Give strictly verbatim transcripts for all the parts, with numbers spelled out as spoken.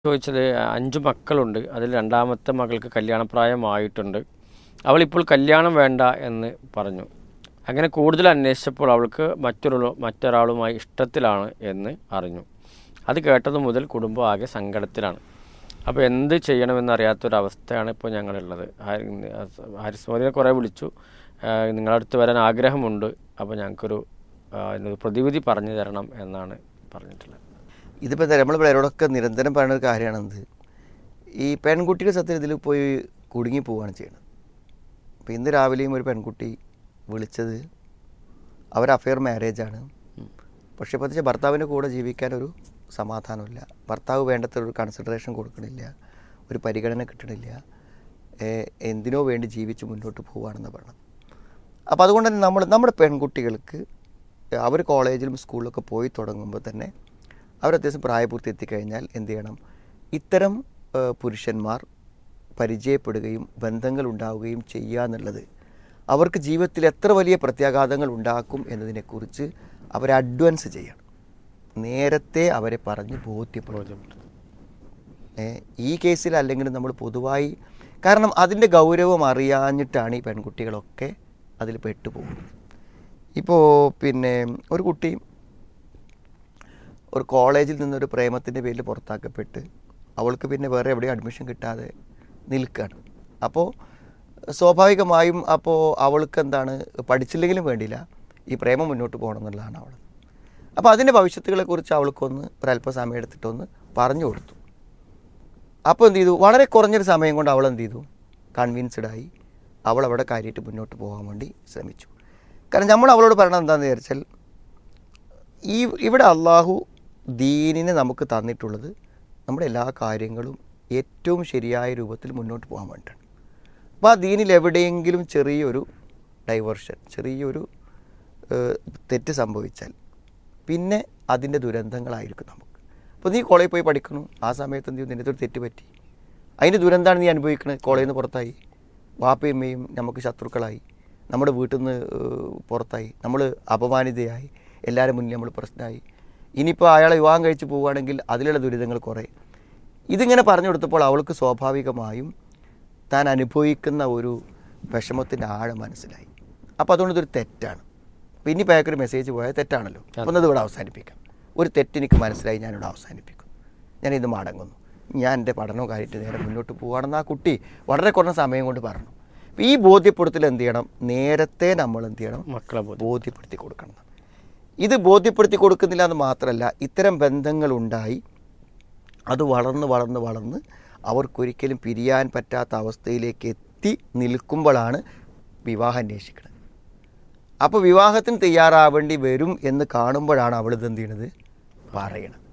ചോദിച്ചത് അഞ്ച് മക്കളുണ്ട്. അതിൽ രണ്ടാമത്തെ മകൾക്ക് കല്യാണപ്രായമായിട്ടുണ്ട്. അവളിപ്പോൾ കല്യാണം വേണ്ട എന്ന് പറഞ്ഞു. അങ്ങനെ കൂടുതൽ അന്വേഷിച്ചപ്പോൾ അവൾക്ക് മറ്റൊരു മറ്റൊരാളുമായി ഇഷ്ടത്തിലാണ് എന്ന് അറിഞ്ഞു. അത് കേട്ടതു മുതൽ കുടുംബം ആകെ സങ്കടത്തിലാണ്. അപ്പോൾ എന്ത് ചെയ്യണമെന്നറിയാത്തൊരവസ്ഥയാണ് ഇപ്പോൾ ഞങ്ങളുള്ളത്. ഹാരിസ് മോദിനെ കുറേ വിളിച്ചു, നിങ്ങളടുത്ത് വരാൻ ആഗ്രഹമുണ്ട്, അപ്പോൾ ഞങ്ങൾക്കൊരു പ്രതിവിധി പറഞ്ഞു തരണം എന്നാണ് പറഞ്ഞിട്ടുള്ളത്. ഇതിപ്പോൾ എന്താ നമ്മൾ പിള്ളേരോടൊക്കെ നിരന്തരം പറയുന്ന ഒരു കാര്യമാണെന്ത്, ഈ പെൺകുട്ടിയുടെ സത്യം ഇതിൽ പോയി കുടുങ്ങി പോവുകയാണ് ചെയ്യുന്നത്. അപ്പോൾ ഇന്ന് രാവിലെയും ഒരു പെൺകുട്ടി വിളിച്ചത് അവർ അഫെയർ മാരേജാണ്. പക്ഷേ ഇപ്പോൾ വെച്ചാൽ ഭർത്താവിൻ്റെ കൂടെ ജീവിക്കാനൊരു സമാധാനമില്ല, ഭർത്താവ് വേണ്ടത്ര ഒരു കൺസിഡറേഷൻ കൊടുക്കണില്ല, ഒരു പരിഗണന കിട്ടണില്ല, എന്തിനോ വേണ്ടി ജീവിച്ച് മുന്നോട്ട് പോവുകയാണെന്ന് പറയണം. അപ്പോൾ അതുകൊണ്ട് തന്നെ നമ്മൾ നമ്മുടെ പെൺകുട്ടികൾക്ക് അവർ കോളേജിലും സ്കൂളിലൊക്കെ പോയി തുടങ്ങുമ്പോൾ തന്നെ അവർ അത്യാവശ്യം പ്രായപൂർത്തി എത്തിക്കഴിഞ്ഞാൽ എന്ത് ചെയ്യണം, ഇത്തരം പുരുഷന്മാർ പരിചയപ്പെടുകയും ബന്ധങ്ങൾ ഉണ്ടാവുകയും ചെയ്യുക എന്നുള്ളത് അവർക്ക് ജീവിതത്തിൽ എത്ര വലിയ പ്രത്യാഘാതങ്ങൾ ഉണ്ടാക്കും എന്നതിനെക്കുറിച്ച് അവരെ അഡ്വാൻസ് ചെയ്യണം. നേരത്തെ അവരെ പറഞ്ഞ് ബോധ്യപ്പെടും. ഈ കേസിൽ അല്ലെങ്കിൽ നമ്മൾ പൊതുവായി, കാരണം അതിൻ്റെ ഗൗരവം അറിയാഞ്ഞിട്ടാണ് ഈ പെൺകുട്ടികളൊക്കെ അതിൽ പെട്ടുപോകുന്നത്. ഇപ്പോൾ പിന്നെ ഒരു കുട്ടി ഒരു കോളേജിൽ നിന്നൊരു പ്രേമത്തിൻ്റെ പേരിൽ പുറത്താക്കപ്പെട്ട് അവൾക്ക് പിന്നെ വേറെ എവിടെയും അഡ്മിഷൻ കിട്ടാതെ നിൽക്കുകയാണ്. അപ്പോൾ സ്വാഭാവികമായും അപ്പോൾ അവൾക്ക് എന്താണ്, പഠിച്ചില്ലെങ്കിലും വേണ്ടിയില്ല, ഈ പ്രേമം മുന്നോട്ട് പോകണം എന്നുള്ളതാണ് അവൾ. അപ്പോൾ അതിൻ്റെ ഭവിഷ്യത്തുകളെക്കുറിച്ച് അവൾക്കൊന്ന് ഒരല്പസമയം എടുത്തിട്ടൊന്ന് പറഞ്ഞു കൊടുത്തു. അപ്പോൾ എന്ത് ചെയ്തു, വളരെ കുറഞ്ഞൊരു സമയം കൊണ്ട് അവൾ എന്ത് ചെയ്തു, കൺവിൻസ്ഡായി അവൾ അവിടെ കാര്യമായിട്ട് മുന്നോട്ട് പോകാൻ വേണ്ടി ശ്രമിച്ചു. കാരണം നമ്മൾ അവളോട് പറയണത് എന്താണെന്ന് വിചാരിച്ചാൽ, ഈ ഇവിടെ അള്ളാഹു ദീനിനെ നമുക്ക് തന്നിട്ടുള്ളത് നമ്മുടെ എല്ലാ കാര്യങ്ങളും ഏറ്റവും ശരിയായ രൂപത്തിൽ മുന്നോട്ട് പോകാൻ വേണ്ടിയിട്ടാണ്. അപ്പോൾ ആ ദീനിൽ എവിടെയെങ്കിലും ചെറിയൊരു ഡൈവേർഷൻ, ചെറിയൊരു തെറ്റ് സംഭവിച്ചാൽ പിന്നെ അതിൻ്റെ ദുരന്തങ്ങളായിരിക്കും നമുക്ക്. അപ്പോൾ നീ കോളേജിൽ പോയി പഠിക്കണം, ആ സമയത്ത് എന്ത് ചെയ്യും, നിൻ്റെ ഒരു തെറ്റ് പറ്റി, അതിൻ്റെ ദുരന്തമാണ് നീ അനുഭവിക്കുന്നത്. കോളേജിൽ നിന്ന് പുറത്തായി, വാപ്പയും അമ്മയും നമുക്ക് ശത്രുക്കളായി, നമ്മുടെ വീട്ടിൽ നിന്ന് പുറത്തായി, നമ്മൾ അപമാനിതയായി, എല്ലാവരും മുന്നിൽ നമ്മൾ പ്രശ്നമായി, ഇനിയിപ്പോൾ അയാളെ വിവാഹം കഴിച്ച് പോവുകയാണെങ്കിൽ അതിലുള്ള ദുരിതങ്ങൾ കുറേ. ഇതിങ്ങനെ പറഞ്ഞു കൊടുത്തപ്പോൾ അവൾക്ക് സ്വാഭാവികമായും താൻ അനുഭവിക്കുന്ന ഒരു വിഷമത്തിൻ്റെ ആഴം മനസ്സിലായി. അപ്പോൾ അതുകൊണ്ട് ഇതൊരു തെറ്റാണ്. അപ്പോൾ ഇനിയിപ്പോൾ അയാൾക്കൊരു മെസ്സേജ് പോയാൽ തെറ്റാണല്ലോ, അപ്പോൾ അത് ഇവിടെ അവസാനിപ്പിക്കാം. ഒരു തെറ്റെനിക്ക് മനസ്സിലായി, ഞാനിവിടെ അവസാനിപ്പിക്കും, ഞാനിത് മടങ്ങുന്നു, ഞാൻ എൻ്റെ പഠനവും കാര്യമായിട്ട് നേരെ മുന്നോട്ട് പോവുകയാണെന്ന് ആ കുട്ടി വളരെ കുറഞ്ഞ സമയം കൊണ്ട് പറഞ്ഞു. അപ്പോൾ ഈ ബോധ്യപ്പെടുത്തൽ എന്ത് ചെയ്യണം, നേരത്തെ നമ്മൾ എന്ത് ചെയ്യണം, മക്കളെ ബോധ്യപ്പെടുത്തി കൊടുക്കണം. ഇത് ബോധ്യപ്പെടുത്തി കൊടുക്കുന്നില്ല എന്ന് മാത്രമല്ല, ഇത്തരം ബന്ധങ്ങളുണ്ടായി അത് വളർന്ന് വളർന്ന് വളർന്ന് അവർക്കൊരിക്കലും പിരിയാൻ പറ്റാത്ത അവസ്ഥയിലേക്ക് എത്തി നിൽക്കുമ്പോഴാണ് വിവാഹം അന്വേഷിക്കുന്നത്. അപ്പോൾ വിവാഹത്തിന് തയ്യാറാവേണ്ടി വരും എന്ന് കാണുമ്പോഴാണ് അവളിത് എന്ത് ചെയ്യണത്, പറയണത്.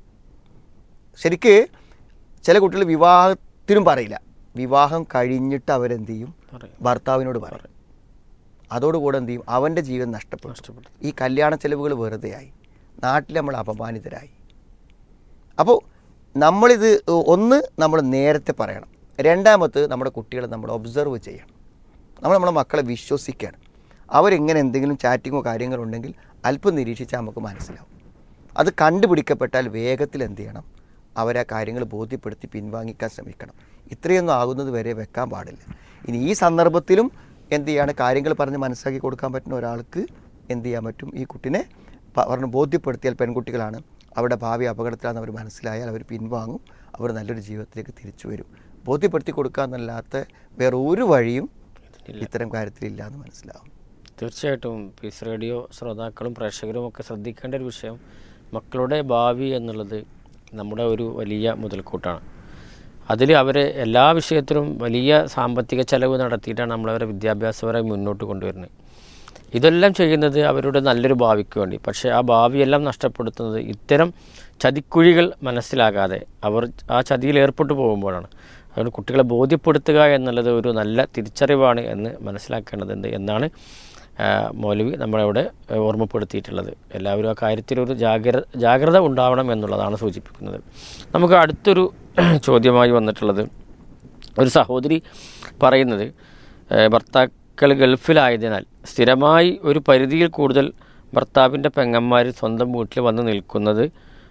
ശരിക്ക് ചില കുട്ടികൾ വിവാഹത്തിനും പറയില്ല, വിവാഹം കഴിഞ്ഞിട്ട് അവരെന്ത് ചെയ്യും, ഭർത്താവിനോട് പറയും. അതോടുകൂടെ എന്ത് ചെയ്യും, അവൻ്റെ ജീവൻ നഷ്ടപ്പെട്ടു, ഈ കല്യാണ ചെലവുകൾ വെറുതെയായി, നാട്ടിൽ നമ്മൾ അപമാനിതരായി. അപ്പോൾ നമ്മളിത് ഒന്ന് നമ്മൾ നേരത്തെ പറയണം. രണ്ടാമത് നമ്മുടെ കുട്ടികളെ നമ്മൾ ഒബ്സർവ് ചെയ്യണം. നമ്മൾ നമ്മുടെ മക്കളെ വിശ്വസിക്കണം. അവരെങ്ങനെ എന്തെങ്കിലും ചാറ്റിങ്ങോ കാര്യങ്ങളോ ഉണ്ടെങ്കിൽ അല്പം നിരീക്ഷിച്ചാൽ നമുക്ക് മനസ്സിലാവും. അത് കണ്ടുപിടിക്കപ്പെട്ടാൽ വേഗത്തിൽ എന്ത് ചെയ്യണം, അവരെ കാര്യങ്ങൾ ബോധ്യപ്പെടുത്തി പിൻവാങ്ങിക്കാൻ ശ്രമിക്കണം. ഇത്രയൊന്നും ആകുന്നത് വരെ വെക്കാൻ പാടില്ല. ഇനി ഈ സന്ദർഭത്തിലും എന്ത് ചെയ്യാണ്, കാര്യങ്ങൾ പറഞ്ഞ് മനസ്സിലാക്കി കൊടുക്കാൻ പറ്റുന്ന ഒരാൾക്ക് എന്ത് ചെയ്യാൻ പറ്റും, ഈ കുട്ടിനെ പറഞ്ഞ് ബോധ്യപ്പെടുത്തിയാൽ പെൺകുട്ടികളാണ്, അവരുടെ ഭാവി അപകടത്തിലാണെന്ന് അവർ മനസ്സിലായാൽ അവർ പിൻവാങ്ങും, അവർ നല്ലൊരു ജീവിതത്തിലേക്ക് തിരിച്ചു വരും. ബോധ്യപ്പെടുത്തി കൊടുക്കുക എന്നല്ലാത്ത വേറെ ഒരു വഴിയും ഇത്തരം കാര്യത്തിലില്ല എന്ന് മനസ്സിലാവും. തീർച്ചയായിട്ടും പീസ് റേഡിയോ ശ്രോതാക്കളും പ്രേക്ഷകരും ഒക്കെ ശ്രദ്ധിക്കേണ്ട ഒരു വിഷയം, മക്കളുടെ ഭാവി എന്നുള്ളത് നമ്മുടെ ഒരു വലിയ മുതൽക്കൂട്ടാണ്. അതിൽ അവരെ എല്ലാ വിഷയത്തിലും വലിയ സാമ്പത്തിക ചെലവ് നടത്തിയിട്ടാണ് നമ്മളവരെ വിദ്യാഭ്യാസപരമായി മുന്നോട്ട് കൊണ്ടുവരുന്നത്. ഇതെല്ലാം ചെയ്യുന്നത് അവരുടെ നല്ലൊരു ഭാവിക്ക് വേണ്ടി. പക്ഷേ ആ ഭാവിയെല്ലാം നഷ്ടപ്പെടുത്തുന്നത് ഇത്തരം ചതിക്കുഴികൾ മനസ്സിലാകാതെ അവർ ആ ചതിയിൽ ഏർപ്പെട്ടു പോകുമ്പോഴാണ്. അതുകൊണ്ട് കുട്ടികളെ ബോധ്യപ്പെടുത്തുക എന്നുള്ളത് ഒരു നല്ല തിരിച്ചറിവാണ് എന്ന് മനസ്സിലാക്കേണ്ടതുണ്ട് എന്നാണ് മൗലവി നമ്മളവിടെ ഓർമ്മപ്പെടുത്തിയിട്ടുള്ളത്. എല്ലാവരും ആ കാര്യത്തിലൊരു ജാഗ്രത ജാഗ്രത ഉണ്ടാവണം എന്നുള്ളതാണ് സൂചിപ്പിക്കുന്നത്. നമുക്ക് അടുത്തൊരു ചോദ്യമായി വന്നിട്ടുള്ളത്, ഒരു സഹോദരി പറയുന്നത്, ഭർത്താക്കൾ ഗൾഫിലായതിനാൽ സ്ഥിരമായി ഒരു പരിധിയിൽ കൂടുതൽ ഭർത്താവിൻ്റെ പെങ്ങന്മാർ സ്വന്തം വീട്ടിൽ വന്ന് നിൽക്കുന്നത്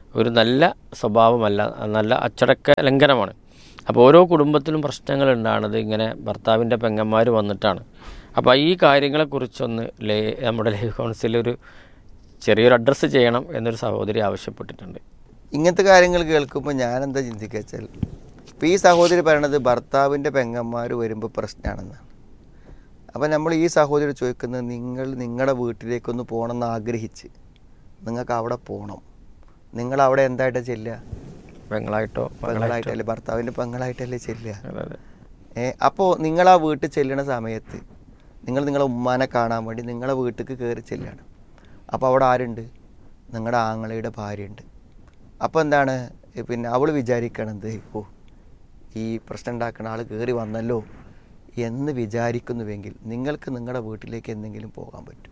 ഒരു നല്ല സ്വഭാവമല്ല, നല്ല അച്ചടക്ക ലംഘനമാണ്. അപ്പോൾ ഓരോ കുടുംബത്തിലും പ്രശ്നങ്ങൾ ഉണ്ടാകുന്നത് ഇങ്ങനെ ഭർത്താവിൻ്റെ പെങ്ങന്മാർ വന്നിട്ടാണ്. അപ്പോൾ ഈ കാര്യങ്ങളെക്കുറിച്ചൊന്ന് ലേ നമ്മുടെ ലൈവ് കൗൺസിലിൽ ഒരു ചെറിയൊരു അഡ്രസ്സ് ചെയ്യണം എന്നൊരു സഹോദരി ആവശ്യപ്പെട്ടിട്ടുണ്ട്. ഇങ്ങനത്തെ കാര്യങ്ങൾ കേൾക്കുമ്പോൾ ഞാനെന്താ ചിന്തിക്കുക വെച്ചാൽ, ഇപ്പോൾ ഈ സഹോദരി പറയണത് ഭർത്താവിൻ്റെ പെങ്ങന്മാർ വരുമ്പോൾ പ്രശ്നമാണെന്ന്. അപ്പോൾ നമ്മൾ ഈ സഹോദരി ചോദിക്കുന്നത്, നിങ്ങൾ നിങ്ങളുടെ വീട്ടിലേക്കൊന്ന് പോകണമെന്ന് ആഗ്രഹിച്ച് നിങ്ങൾക്ക് അവിടെ പോകണം, നിങ്ങൾ അവിടെ എന്തായിട്ടാ ചെല്ലുക? പെങ്ങളായിട്ടോ പെങ്ങളായിട്ടല്ലേ, ഭർത്താവിൻ്റെ പെങ്ങളായിട്ടല്ലേ ചെല്ലുക. ഏ അപ്പോൾ നിങ്ങൾ ആ വീട്ടിൽ ചെല്ലുന്ന സമയത്ത് നിങ്ങൾ നിങ്ങളെ ഉമ്മാനെ കാണാൻ വേണ്ടി നിങ്ങളെ വീട്ടിലേക്ക് കയറി ചെല്ലുകയാണ്. അപ്പോൾ അവിടെ ആരുണ്ട്? നിങ്ങളുടെ ആങ്ങളയുടെ ഭാര്യയുണ്ട്. അപ്പോൾ എന്താണ് പിന്നെ അവൾ വിചാരിക്കണത്, ഓ ഈ പ്രശ്നം ഉണ്ടാക്കുന്ന ആൾ കയറി വന്നല്ലോ എന്ന് വിചാരിക്കുന്നുവെങ്കിൽ നിങ്ങൾക്ക് നിങ്ങളുടെ വീട്ടിലേക്ക് എന്തെങ്കിലും പോകാൻ പറ്റും.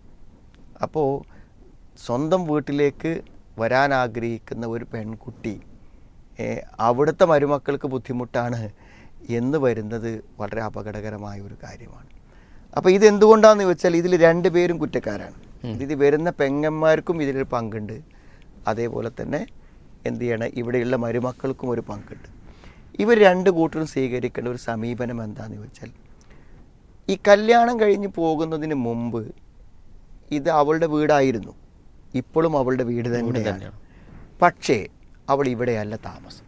അപ്പോൾ സ്വന്തം വീട്ടിലേക്ക് വരാൻ ആഗ്രഹിക്കുന്ന ഒരു പെൺകുട്ടി അവിടുത്തെ മരുമക്കൾക്ക് ബുദ്ധിമുട്ടാണ് എന്ന് വരുന്നത് വളരെ അപകടകരമായ ഒരു കാര്യമാണ്. അപ്പോൾ ഇതെന്തുകൊണ്ടാണെന്ന് ചോദിച്ചാൽ, ഇതിൽ രണ്ട് പേരും കുറ്റക്കാരാണ്. ഇത് വരുന്ന പെങ്ങന്മാർക്കും ഇതിലൊരു പങ്കുണ്ട്, അതേപോലെ തന്നെ എന്ത് ചെയ്യണം, ഇവിടെയുള്ള മരുമക്കൾക്കും ഒരു പങ്കുണ്ട്. ഇവർ രണ്ട് കൂട്ടരും സ്വീകരിക്കേണ്ട ഒരു സമീപനം എന്താണെന്ന് ചോദിച്ചാൽ, ഈ കല്യാണം കഴിഞ്ഞ് പോകുന്നതിന് മുമ്പ് ഇത് അവളുടെ വീടായിരുന്നു, ഇപ്പോഴും അവളുടെ വീട് തന്നെയാണ്. പക്ഷേ അവൾ ഇവിടെയല്ല താമസം.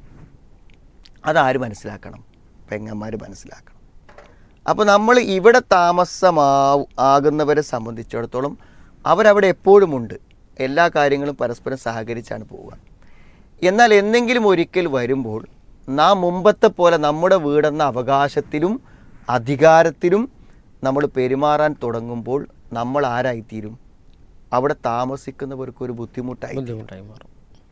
അതാര് മനസ്സിലാക്കണം? പെങ്ങന്മാർ മനസ്സിലാക്കണം. അപ്പോൾ നമ്മൾ ഇവിടെ താമസമാ ആകുന്നവരെ സംബന്ധിച്ചിടത്തോളം അവരവിടെ എപ്പോഴും ഉണ്ട്, എല്ലാ കാര്യങ്ങളും പരസ്പരം സഹകരിച്ചാണ് പോവുക. എന്നാൽ എന്തെങ്കിലും ഒരിക്കൽ വരുമ്പോൾ നാം മുമ്പത്തെ പോലെ നമ്മുടെ വീടെന്ന അവകാശത്തിലും അധികാരത്തിലും നമ്മൾ പെരുമാറാൻ തുടങ്ങുമ്പോൾ നമ്മൾ ആരായിത്തീരും? അവിടെ താമസിക്കുന്നവർക്ക് ഒരു ബുദ്ധിമുട്ടായി ബുദ്ധിമുട്ടായി മാറും.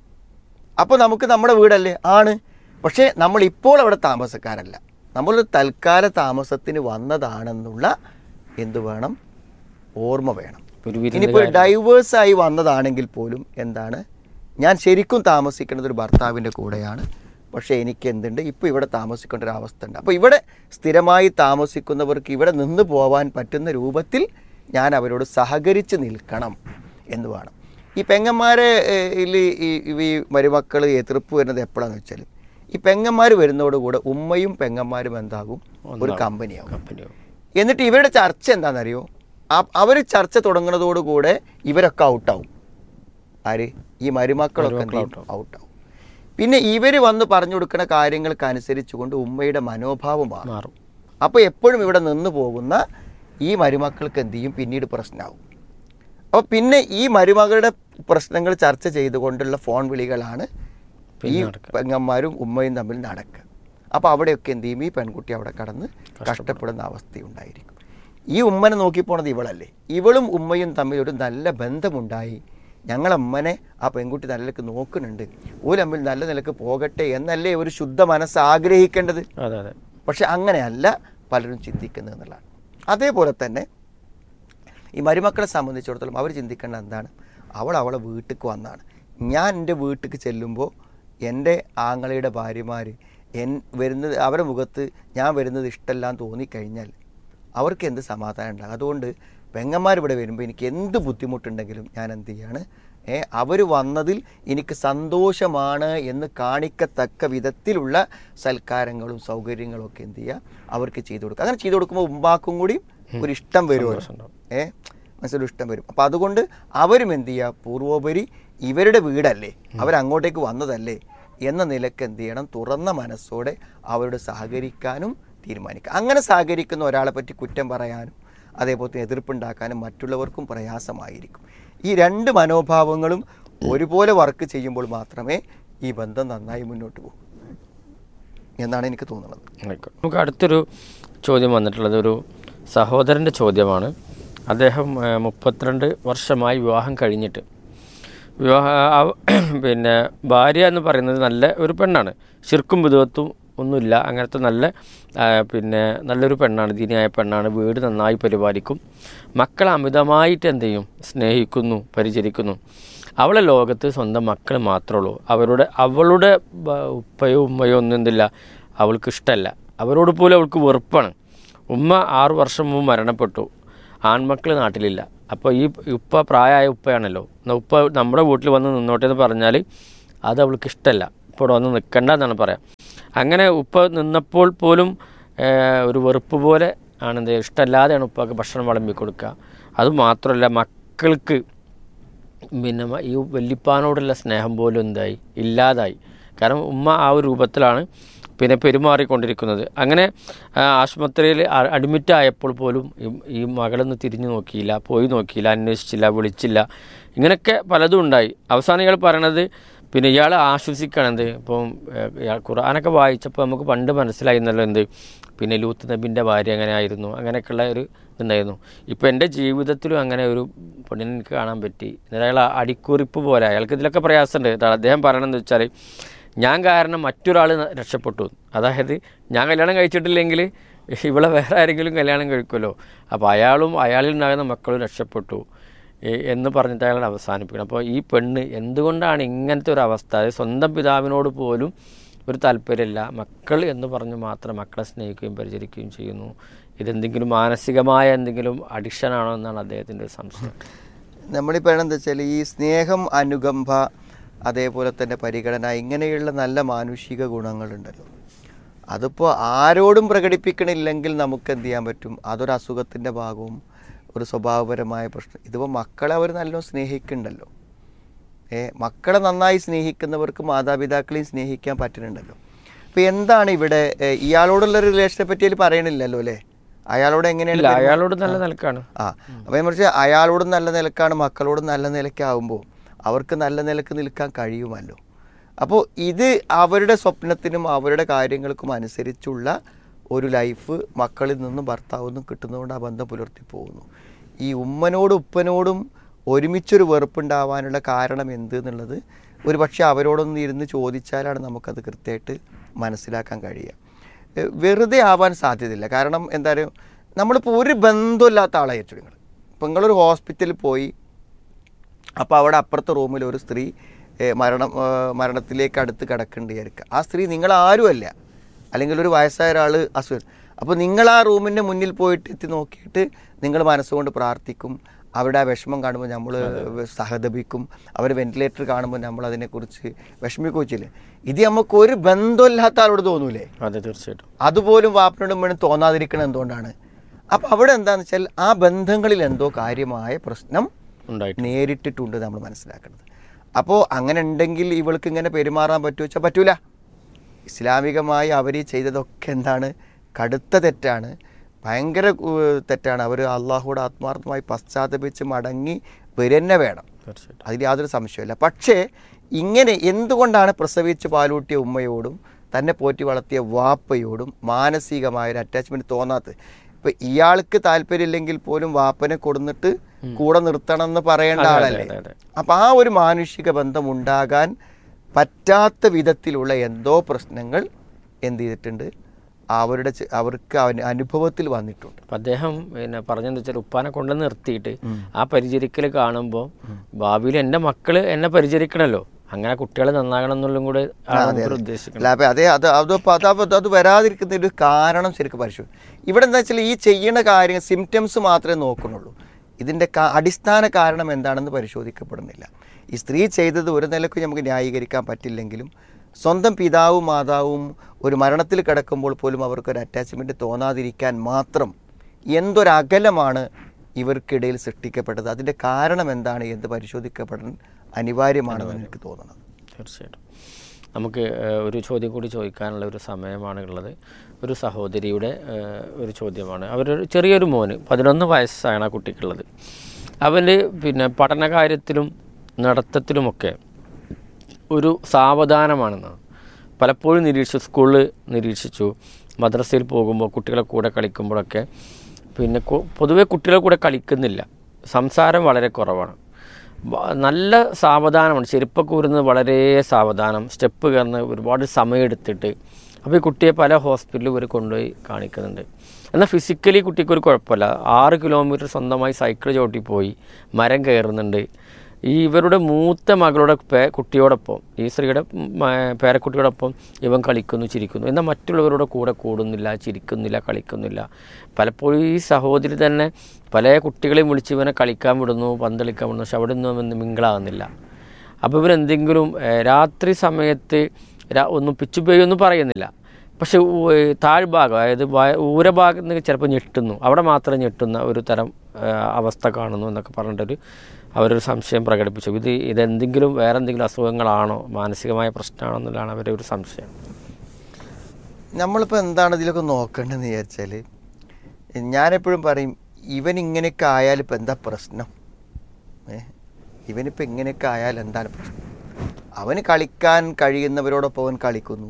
അപ്പോൾ നമുക്ക് നമ്മുടെ വീടല്ലേ ആണ്, പക്ഷേ നമ്മൾ ഇപ്പോൾ അവിടെ താമസക്കാരല്ല, നമ്മളൊരു തൽക്കാല താമസത്തിന് വന്നതാണെന്നുള്ള എന്തു വേണം? ഓർമ്മ വേണം. ഇനിയിപ്പോൾ ഡൈവേഴ്സായി വന്നതാണെങ്കിൽ പോലും എന്താണ്, ഞാൻ ശരിക്കും താമസിക്കുന്നത് ഒരു ഭർത്താവിൻ്റെ കൂടെയാണ്, പക്ഷേ എനിക്ക് എന്തുണ്ട്, ഇപ്പോൾ ഇവിടെ താമസിക്കേണ്ട ഒരു അവസ്ഥ ഉണ്ട്. അപ്പോൾ ഇവിടെ സ്ഥിരമായി താമസിക്കുന്നവർക്ക് ഇവിടെ നിന്ന് പോകാൻ പറ്റുന്ന രൂപത്തിൽ ഞാൻ അവരോട് സഹകരിച്ച് നിൽക്കണം എന്ന് വേണം. ഈ പെങ്ങന്മാരെ ഈ ഈ മരുമക്കൾ എതിർപ്പ് വരുന്നത് എപ്പോഴാണെന്ന് വെച്ചാൽ, ഈ പെങ്ങന്മാർ വരുന്നതോടുകൂടെ ഉമ്മയും പെങ്ങന്മാരും എന്താകും? ഒരു കമ്പനിയാവും. എന്നിട്ട് ഇവരുടെ ചർച്ച എന്താണെന്നറിയോ? അവർ ചർച്ച തുടങ്ങുന്നതോടുകൂടെ ഇവരൊക്കെ ഔട്ടാവും. ആര്? ഈ മരുമക്കളൊക്കെ ഔട്ടാവും. പിന്നെ ഇവർ വന്ന് പറഞ്ഞു കൊടുക്കുന്ന കാര്യങ്ങൾക്കനുസരിച്ച് കൊണ്ട് ഉമ്മയുടെ മനോഭാവം മാറും. അപ്പോൾ എപ്പോഴും ഇവിടെ നിന്ന് പോകുന്ന ഈ മരുമക്കൾക്ക് എന്ത് ചെയ്യും? പിന്നീട് പ്രശ്നമാവും. അപ്പോൾ പിന്നെ ഈ മരുമകളുടെ പ്രശ്നങ്ങൾ ചർച്ച ചെയ്തുകൊണ്ടുള്ള ഫോൺ വിളികളാണ് ഈ പെങ്ങന്മാരും ഉമ്മയും തമ്മിൽ നടക്കുക. അപ്പോൾ അവിടെയൊക്കെ എന്ത് ചെയ്യും? ഈ പെൺകുട്ടി അവിടെ കടന്ന് കഷ്ടപ്പെടുന്ന അവസ്ഥയുണ്ടായിരിക്കും. ഈ ഉമ്മനെ നോക്കിപ്പോണത് ഇവളല്ലേ. ഇവളും ഉമ്മയും തമ്മിൽ ഒരു നല്ല ബന്ധമുണ്ടായി, ഞങ്ങളമ്മനെ ആ പെൺകുട്ടി നല്ല നിലക്ക് നോക്കുന്നുണ്ട്, ഒരു തമ്മിൽ നല്ല നിലക്ക് പോകട്ടെ എന്നല്ലേ ഒരു ശുദ്ധ മനസ്സ് ആഗ്രഹിക്കേണ്ടത്. പക്ഷെ അങ്ങനെയല്ല പലരും ചിന്തിക്കുന്നത് എന്നുള്ളതാണ്. അതേപോലെ തന്നെ ഈ മരുമക്കളെ സംബന്ധിച്ചിടത്തോളം അവർ ചിന്തിക്കേണ്ടത് എന്താണ്? അവൾ അവളെ വീട്ടിലേക്ക് വന്നാണ്. ഞാൻ എൻ്റെ വീട്ടിലേക്ക് ചെല്ലുമ്പോൾ എൻ്റെ ആങ്ങളയുടെ ഭാര്യമാർ എൻ വരുന്നത് അവരുടെ മുഖത്ത് ഞാൻ വരുന്നത് ഇഷ്ടമല്ലാന്ന് തോന്നിക്കഴിഞ്ഞാൽ അവർക്ക് എന്ത് സമാധാനം ഉണ്ടാകും? അതുകൊണ്ട് പെങ്ങന്മാരിവിടെ വരുമ്പോൾ എനിക്ക് എന്ത് ബുദ്ധിമുട്ടുണ്ടെങ്കിലും ഞാൻ എന്ത് ചെയ്യാണ്, ഏ അവർ വന്നതിൽ എനിക്ക് സന്തോഷമാണ് എന്ന് കാണിക്കത്തക്ക വിധത്തിലുള്ള സൽക്കാരങ്ങളും സൗകര്യങ്ങളും ഒക്കെ എന്ത് ചെയ്യുക, അവർക്ക് ചെയ്തു കൊടുക്കുക. അങ്ങനെ ചെയ്തു കൊടുക്കുമ്പോൾ ഉമ്മാക്കും കൂടി ഒരു ഇഷ്ടം വരുമല്ലോ, ഏ മനസ്സിലൊരു ഇഷ്ടം വരും. അപ്പം അതുകൊണ്ട് അവരും എന്ത് ചെയ്യുക, പൂർവോപരി ഇവരുടെ വീടല്ലേ, അവരങ്ങോട്ടേക്ക് വന്നതല്ലേ എന്ന നിലക്ക് എന്ത് ചെയ്യണം, തുറന്ന മനസ്സോടെ അവരോട് സഹകരിക്കാനും തീരുമാനിക്കുക. അങ്ങനെ സഹകരിക്കുന്ന ഒരാളെ പറ്റി കുറ്റം പറയാനും അതേപോലെ എതിർപ്പുണ്ടാക്കാനും മറ്റുള്ളവർക്കും പ്രയാസമായിരിക്കും. ഈ രണ്ട് മനോഭാവങ്ങളും ഒരുപോലെ വർക്ക് ചെയ്യുമ്പോൾ മാത്രമേ ഈ ബന്ധം നന്നായി മുന്നോട്ട് പോകും എന്നാണ് എനിക്ക് തോന്നുന്നത്. നമുക്ക് അടുത്തൊരു ചോദ്യം വന്നിട്ടുള്ളത് ഒരു സഹോദരൻ്റെ ചോദ്യമാണ്. അദ്ദേഹം മുപ്പത്തിരണ്ട് വർഷമായി വിവാഹം കഴിഞ്ഞിട്ട്, വിവാഹ പിന്നെ ഭാര്യ എന്ന് പറയുന്നത് നല്ല ഒരു പെണ്ണാണ്, ശിർക്കും വിധവത്തും ഒന്നുമില്ല, അങ്ങനത്തെ നല്ല പിന്നെ നല്ലൊരു പെണ്ണാണ്, ദീനിയായ പെണ്ണാണ്, വീട് നന്നായി പരിപാലിക്കും, മക്കളെ അമിതമായിട്ട് എന്ത് ചെയ്യും, സ്നേഹിക്കുന്നു, പരിചരിക്കുന്നു. അവളെ ലോകത്ത് സ്വന്തം മക്കൾ മാത്രമേ ഉള്ളൂ. അവരുടെ അവളുടെ ഉപ്പയോ ഉമ്മയോ ഒന്നും എന്തില്ല അവൾക്ക് ഇഷ്ടമല്ല, അവരോട് പോലും അവൾക്ക് വെറുപ്പാണ്. ഉമ്മ ആറു വർഷം മുമ്പ് മരണപ്പെട്ടു, ആൺമക്കൾ നാട്ടിലില്ല. അപ്പോൾ ഈ ഉപ്പ പ്രായമായ ഉപ്പയാണല്ലോ, ഉപ്പ നമ്മുടെ വീട്ടിൽ വന്ന് നിന്നോട്ടെ എന്ന് പറഞ്ഞാൽ അത് അവൾക്ക് ഇഷ്ടമല്ല, ഇപ്പോൾ വന്ന് നിൽക്കണ്ട എന്നാണ് പറയാം. അങ്ങനെ ഉപ്പ നിന്നപ്പോൾ പോലും ഒരു വെറുപ്പ് പോലെ ആണെന്ത് ഇഷ്ടമല്ലാതെയാണ് ഉപ്പാക്ക് ഭക്ഷണം വിളമ്പി കൊടുക്കുക. അതുമാത്രമല്ല മക്കൾക്ക് പിന്നെ ഈ വല്യപ്പാനോടുള്ള സ്നേഹം പോലും എന്തായി ഇല്ലാതായി. കാരണം ഉമ്മ ആ ഒരു രൂപത്തിലാണ് പിന്നെ പെരുമാറിക്കൊണ്ടിരിക്കുന്നത്. അങ്ങനെ ആശുപത്രിയിൽ അഡ്മിറ്റ് ആയപ്പോൾ പോലും ഈ മകളൊന്ന് തിരിഞ്ഞു നോക്കിയില്ല, പോയി നോക്കിയില്ല, അന്വേഷിച്ചില്ല, വിളിച്ചില്ല. ഇങ്ങനെയൊക്കെ പലതും ഉണ്ടായി. അവസാനം ഇയാൾ പറയണത് പിന്നെ ഇയാൾ ആശ്വസിക്കണത് ഇപ്പം ഖുർആനൊക്കെ വായിച്ചപ്പോൾ നമുക്ക് പണ്ട് മനസ്സിലായിരുന്നല്ലോ എന്ത് പിന്നെ ലൂത്ത് നബിൻ്റെ ഭാര്യ അങ്ങനെ ആയിരുന്നു, അങ്ങനെയൊക്കെയുള്ള ഒരു ഇതുണ്ടായിരുന്നു. ഇപ്പോൾ എൻ്റെ ജീവിതത്തിലും അങ്ങനെ ഒരു പെണ്ണിനെ എനിക്ക് കാണാൻ പറ്റി. അയാൾ അടിക്കുറിപ്പ് പോലെ അയാൾക്ക് ഇതിലൊക്കെ പ്രയാസമുണ്ട്. അദ്ദേഹം പറയണമെന്ന് വെച്ചാൽ ഞാൻ കാരണം മറ്റൊരാൾ രക്ഷപ്പെട്ടു. അതായത് ഞാൻ കല്യാണം കഴിച്ചിട്ടില്ലെങ്കിൽ ഇവളെ വേറെ ആരെങ്കിലും കല്യാണം കഴിക്കുമല്ലോ, അപ്പോൾ അയാളും അയാളിൽ ഉണ്ടാകുന്ന മക്കളും രക്ഷപ്പെട്ടു എന്ന് പറഞ്ഞിട്ട് അയാൾ അവസാനിപ്പിക്കണം. അപ്പോൾ ഈ പെണ്ണ് എന്തുകൊണ്ടാണ് ഇങ്ങനത്തെ ഒരു അവസ്ഥ, അതായത് സ്വന്തം പിതാവിനോട് പോലും ഒരു താല്പര്യമില്ല, മക്കൾ എന്ന് പറഞ്ഞ് മാത്രം മക്കളെ സ്നേഹിക്കുകയും പരിചരിക്കുകയും ചെയ്യുന്നു. ഇതെന്തെങ്കിലും മാനസികമായ എന്തെങ്കിലും അഡിക്ഷനാണോ എന്നാണ് അദ്ദേഹത്തിൻ്റെ ഒരു സംശയം. നമ്മളിപ്പോൾ എന്താ വെച്ചാൽ ഈ സ്നേഹം, അനുകമ്പ, അതേപോലെ തന്നെ പരിഗണന, ഇങ്ങനെയുള്ള നല്ല മാനുഷിക ഗുണങ്ങളുണ്ടല്ലോ, അതിപ്പോൾ ആരോടും പ്രകടിപ്പിക്കണില്ലെങ്കിൽ നമുക്ക് എന്ത് ചെയ്യാൻ പറ്റും, അതൊരു അസുഖത്തിൻ്റെ ഭാഗവും ഒരു സ്വഭാവപരമായ പ്രശ്നം. ഇതിപ്പോൾ മക്കളെ അവർ നല്ലോണം സ്നേഹിക്കുന്നുണ്ടല്ലോ. ഏ മക്കളെ നന്നായി സ്നേഹിക്കുന്നവർക്ക് മാതാപിതാക്കളെയും സ്നേഹിക്കാൻ പറ്റുന്നുണ്ടല്ലോ. അപ്പോൾ എന്താണ് ഇവിടെ ഇയാളോടുള്ള റിലേഷനെ പറ്റി പറയണില്ലല്ലോ അല്ലേ? അയാളോട് എങ്ങനെയാണ്? അയാളോട് നല്ല നിലക്കാണ്. ആ അപ്പോൾ മറിച്ച് അയാളോടും നല്ല നിലക്കാണ്, മക്കളോടും നല്ല നിലക്കാവുമ്പോൾ അവർക്ക് നല്ല നിലക്ക് നിൽക്കാൻ കഴിയുമല്ലോ. അപ്പോൾ ഇത് അവരുടെ സ്വപ്നത്തിനും അവരുടെ കാര്യങ്ങൾക്കും അനുസരിച്ചുള്ള ഒരു ലൈഫ് മക്കളിൽ നിന്നും ഭർത്താവിൽ നിന്നും കിട്ടുന്നതുകൊണ്ട് ആ ബന്ധം പുലർത്തി പോകുന്നു. ഈ ഉമ്മനോടും ഉപ്പനോടും ഒരുമിച്ചൊരു വെറുപ്പുണ്ടാവാനുള്ള കാരണം എന്ത് എന്നുള്ളത് ഒരു പക്ഷേ അവരോടൊന്ന് ഇരുന്ന് ചോദിച്ചാലാണ് നമുക്കത് കൃത്യമായിട്ട് മനസ്സിലാക്കാൻ കഴിയുക. വെറുതെ ആവാൻ സാധ്യതയില്ല. കാരണം എന്താ പറയുക, നമ്മളിപ്പോൾ ഒരു ബന്ധമില്ലാത്ത ആളായിരിച്ചു നിങ്ങൾ. ഇപ്പോൾ നിങ്ങളൊരു ഹോസ്പിറ്റലിൽ പോയി, അപ്പോൾ അവിടെ അപ്പുറത്തെ റൂമിൽ ഒരു സ്ത്രീ മരണം മരണത്തിലേക്ക് അടുത്ത് കിടക്കേണ്ടി വിചാരിക്കുക. ആ സ്ത്രീ നിങ്ങളാരുമല്ല, അല്ലെങ്കിൽ ഒരു വയസ്സായ ഒരാൾ അസുഖം. അപ്പോൾ നിങ്ങൾ ആ റൂമിൻ്റെ മുന്നിൽ പോയിട്ട് എത്തി നോക്കിയിട്ട് നിങ്ങൾ മനസ്സുകൊണ്ട് പ്രാർത്ഥിക്കും. അവരുടെ ആ വിഷമം കാണുമ്പോൾ നമ്മൾ സഹതപിക്കും. അവർ വെന്റിലേറ്റർ കാണുമ്പോൾ നമ്മൾ അതിനെക്കുറിച്ച് വിഷമിക്കുകയില്ലേ. ഇത് നമുക്ക് ഒരു ബന്ധമില്ലാത്ത ആളോട് തോന്നൂലേ? അതെ, തീർച്ചയായിട്ടും. അതുപോലും വാപ്പനോടും വേണം തോന്നാതിരിക്കണം. എന്തുകൊണ്ടാണ്? അപ്പോൾ അവിടെ എന്താണെന്ന് വെച്ചാൽ ആ ബന്ധങ്ങളിൽ എന്തോ കാര്യമായ പ്രശ്നം നേരിട്ടിട്ടുണ്ട് നമ്മൾ മനസ്സിലാക്കുന്നത്. അപ്പോൾ അങ്ങനെ ഉണ്ടെങ്കിൽ ഇവൾക്ക് ഇങ്ങനെ പെരുമാറാൻ പറ്റുമോ വെച്ചാൽ പറ്റൂല. ഇസ്ലാമികമായി അവർ ചെയ്തതൊക്കെ എന്താണ്? കടുത്ത തെറ്റാണ്, ഭയങ്കര തെറ്റാണ്. അവർ അള്ളാഹുവോട് ആത്മാർത്ഥമായി പശ്ചാത്തപിച്ച് മടങ്ങി വരന്നെ വേണം, അതിൽ യാതൊരു സംശയമില്ല. പക്ഷേ ഇങ്ങനെ എന്തുകൊണ്ടാണ് പ്രസവിച്ച് പാലൂട്ടിയ ഉമ്മയോടും തന്നെ പോറ്റി വളർത്തിയ വാപ്പയോടും മാനസികമായൊരു അറ്റാച്ച്മെൻറ്റ് തോന്നാത്തത്? ഇപ്പം ഇയാൾക്ക് താല്പര്യമില്ലെങ്കിൽ പോലും വാപ്പനെ കൊടുന്നിട്ട് കൂടെ നിർത്തണം എന്ന് പറയേണ്ട ആളല്ലേ? അപ്പം ആ ഒരു മാനുഷിക ബന്ധം ഉണ്ടാകാൻ പറ്റാത്ത വിധത്തിലുള്ള എന്തോ പ്രശ്നങ്ങൾ എന്ത് ചെയ്തിട്ടുണ്ട്, അവരുടെ അവർക്ക് അനുഭവത്തിൽ വന്നിട്ടുണ്ട്. അപ്പം അദ്ദേഹം പിന്നെ പറഞ്ഞെന്ന് വെച്ചാൽ ഉപ്പാനെ കൊണ്ട് നിർത്തിയിട്ട് ആ പരിചരിക്കൽ കാണുമ്പോൾ ഭാവിയിൽ എൻ്റെ മക്കള് എന്നെ പരിചരിക്കണമല്ലോ, അങ്ങനെ കുട്ടികളെ നന്നാകണം എന്നുള്ളതും കൂടെ ഉദ്ദേശിക്കുന്നത്. അതെ, അത് അത് അത് വരാതിരിക്കുന്ന ഒരു കാരണം ശരിക്കും പരിശോധിക്കും. ഇവിടെ എന്താ വെച്ചാൽ ഈ ചെയ്യുന്ന കാര്യങ്ങൾ സിംറ്റംസ് മാത്രമേ നോക്കുന്നുള്ളൂ. ഇതിൻ്റെ അടിസ്ഥാന കാരണം എന്താണെന്ന് പരിശോധിക്കപ്പെടുന്നില്ല. ഈ സ്ത്രീ ചെയ്തത് ഒരു നിലയ്ക്ക് നമുക്ക് ന്യായീകരിക്കാൻ പറ്റില്ലെങ്കിലും സ്വന്തം പിതാവും മാതാവും ഒരു മരണത്തിൽ കിടക്കുമ്പോൾ പോലും അവർക്കൊരു അറ്റാച്ച്മെൻറ്റ് തോന്നാതിരിക്കാൻ മാത്രം എന്തൊരകലമാണ് ഇവർക്കിടയിൽ സൃഷ്ടിക്കപ്പെട്ടത്. അതിൻ്റെ കാരണം എന്താണ് എന്ന് പരിശോധിക്കപ്പെടാൻ അനിവാര്യമാണെന്ന് എനിക്ക് തോന്നുന്നത്. തീർച്ചയായിട്ടും. നമുക്ക് ഒരു ചോദ്യം കൂടി ചോദിക്കാനുള്ള ഒരു സമയമാണ് ഉള്ളത്. ഒരു സഹോദരിയുടെ ഒരു ചോദ്യമാണ്. അവരൊരു ചെറിയൊരു മോന് പതിനൊന്ന് വയസ്സാണ് ആ കുട്ടിക്കുള്ളത്. അവൻ്റെ പിന്നെ പഠനകാര്യത്തിലും നടത്തത്തിലുമൊക്കെ ഒരു സാവധാനമാണെന്നാണ് പലപ്പോഴും നിരീക്ഷിച്ചു. സ്കൂളിൽ നിരീക്ഷിച്ചു, മദ്രസയിൽ പോകുമ്പോൾ കുട്ടികളെ കൂടെ കളിക്കുമ്പോഴൊക്കെ പിന്നെ പൊതുവെ കുട്ടികളെ കൂടെ കളിക്കുന്നില്ല, സംസാരം വളരെ കുറവാണ്, നല്ല സാവധാനമാണ്, ചെരുപ്പൊക്കെ ഊരുന്നത് വളരെ സാവധാനം, സ്റ്റെപ്പ് കയറുന്ന ഒരുപാട് സമയമെടുത്തിട്ട്. അപ്പോൾ ഈ കുട്ടിയെ പല ഹോസ്പിറ്റലിൽ ഇവർ കൊണ്ടുപോയി കാണിക്കുന്നുണ്ട്. എന്നാൽ ഫിസിക്കലി കുട്ടിക്കൊരു കുഴപ്പമില്ല. ആറ് കിലോമീറ്റർ സ്വന്തമായി സൈക്കിൾ ചവിട്ടി പോയി, മരം കയറുന്നുണ്ട്. ഈ ഇവരുടെ മൂത്ത മകളുടെ പേ കുട്ടിയോടൊപ്പം ഈ സ്ത്രീയുടെ പേരക്കുട്ടിയോടൊപ്പം ഇവൻ കളിക്കുന്നു, ചിരിക്കുന്നു. എന്നാൽ മറ്റുള്ളവരുടെ കൂടെ കൂടുന്നില്ല, ചിരിക്കുന്നില്ല, കളിക്കുന്നില്ല. പലപ്പോഴും ഈ സഹോദരി തന്നെ പല കുട്ടികളെയും വിളിച്ച് ഇവനെ കളിക്കാൻ വിടുന്നു, പന്തളിക്കാൻ വിടുന്നു, പക്ഷെ അവിടെ നിന്നും ഇവൻ മിങ്കിളാകുന്നില്ല. അപ്പോൾ ഇവരെന്തെങ്കിലും ഏഹ്, രാത്രി സമയത്ത് രാ- ഒന്നും പിച്ചുപേയൊന്നും പറയുന്നില്ല, പക്ഷെ ഊ- താഴ്ഭാഗം അതായത് വയ- ഊരഭാഗത്ത് നിന്ന് ചിലപ്പോൾ ഞെട്ടുന്നു, അവിടെ മാത്രം ഞെട്ടുന്ന ഒരു തരം ഏഹ്, അവസ്ഥ കാണുന്നു എന്നൊക്കെ പറഞ്ഞിട്ടൊരു അവരൊരു സംശയം പ്രകടിപ്പിച്ചു. ഇത് ഇതെന്തെങ്കിലും വേറെ എന്തെങ്കിലും അസുഖങ്ങളാണോ, മാനസികമായ പ്രശ്നമാണോ എന്നുള്ളതാണ് അവരുടെ ഒരു സംശയം. നമ്മളിപ്പോൾ എന്താണ് ഇതിലൊക്കെ നോക്കേണ്ടതെന്ന് വിചാരിച്ചാൽ, ഞാനെപ്പോഴും പറയും ഇവൻ ഇങ്ങനെയൊക്കെ ആയാൽ ഇപ്പം എന്താ പ്രശ്നം? ഏ ഇവനിപ്പോൾ ഇങ്ങനെയൊക്കെ ആയാൽ എന്താണ് പ്രശ്നം? അവന് കളിക്കാൻ കഴിയുന്നവരോടൊപ്പം അവൻ കളിക്കുന്നു,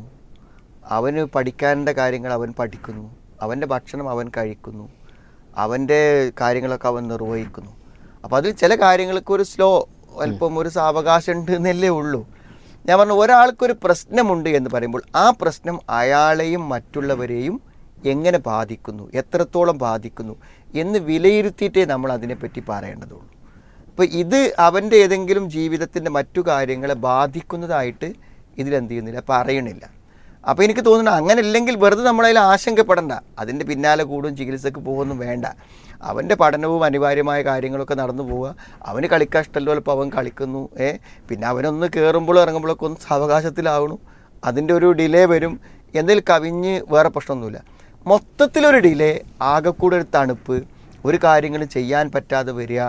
അവന് പഠിക്കാനുള്ള കാര്യങ്ങൾ അവൻ പഠിക്കുന്നു, അവൻ്റെ ഭക്ഷണം അവൻ കഴിക്കുന്നു, അവൻ്റെ കാര്യങ്ങളൊക്കെ അവൻ നിർവഹിക്കുന്നു. അപ്പോൾ അതിൽ ചില കാര്യങ്ങൾക്ക് ഒരു സ്ലോ അല്പം ഒരു സാവകാശം ഉണ്ട് എന്നല്ലേ ഉള്ളൂ. ഞാൻ പറഞ്ഞു ഒരാൾക്കൊരു പ്രശ്നമുണ്ട് എന്ന് പറയുമ്പോൾ ആ പ്രശ്നം അയാളെയും മറ്റുള്ളവരെയും എങ്ങനെ ബാധിക്കുന്നു, എത്രത്തോളം ബാധിക്കുന്നു എന്ന് വിലയിരുത്തിയിട്ടേ നമ്മൾ അതിനെപ്പറ്റി പറയേണ്ടതുള്ളൂ. അപ്പോൾ ഇത് അവൻ്റെ ഏതെങ്കിലും ജീവിതത്തിൻ്റെ മറ്റു കാര്യങ്ങളെ ബാധിക്കുന്നതായിട്ട് ഇതിലെന്ത് ചെയ്യുന്നില്ല, പറയണില്ല. അപ്പോൾ എനിക്ക് തോന്നുന്നു അങ്ങനെ ഇല്ലെങ്കിൽ വെറുതെ നമ്മളതിൽ ആശങ്കപ്പെടണ്ട, അതിൻ്റെ പിന്നാലെ കൂടും ചികിത്സക്ക് പോകുമൊന്നും വേണ്ട. അവൻ്റെ പഠനവും അനിവാര്യമായ കാര്യങ്ങളൊക്കെ നടന്നു പോവുക. അവന് കളിക്കാൻ ഇഷ്ടമല്ലോ, ഇപ്പോൾ അവൻ കളിക്കുന്നു. ഏ പിന്നെ അവനൊന്ന് കയറുമ്പോഴും ഇറങ്ങുമ്പോഴൊക്കെ ഒന്ന് സാവകാശത്തിലാവണു, അതിൻ്റെ ഒരു ഡിലേ വരും. എന്തെങ്കിലും കവിഞ്ഞ് വേറെ പ്രശ്നമൊന്നുമില്ല. മൊത്തത്തിലൊരു ഡിലേ, ആകെക്കൂടെ ഒരു തണുപ്പ്, ഒരു കാര്യങ്ങളും ചെയ്യാൻ പറ്റാതെ വരിക,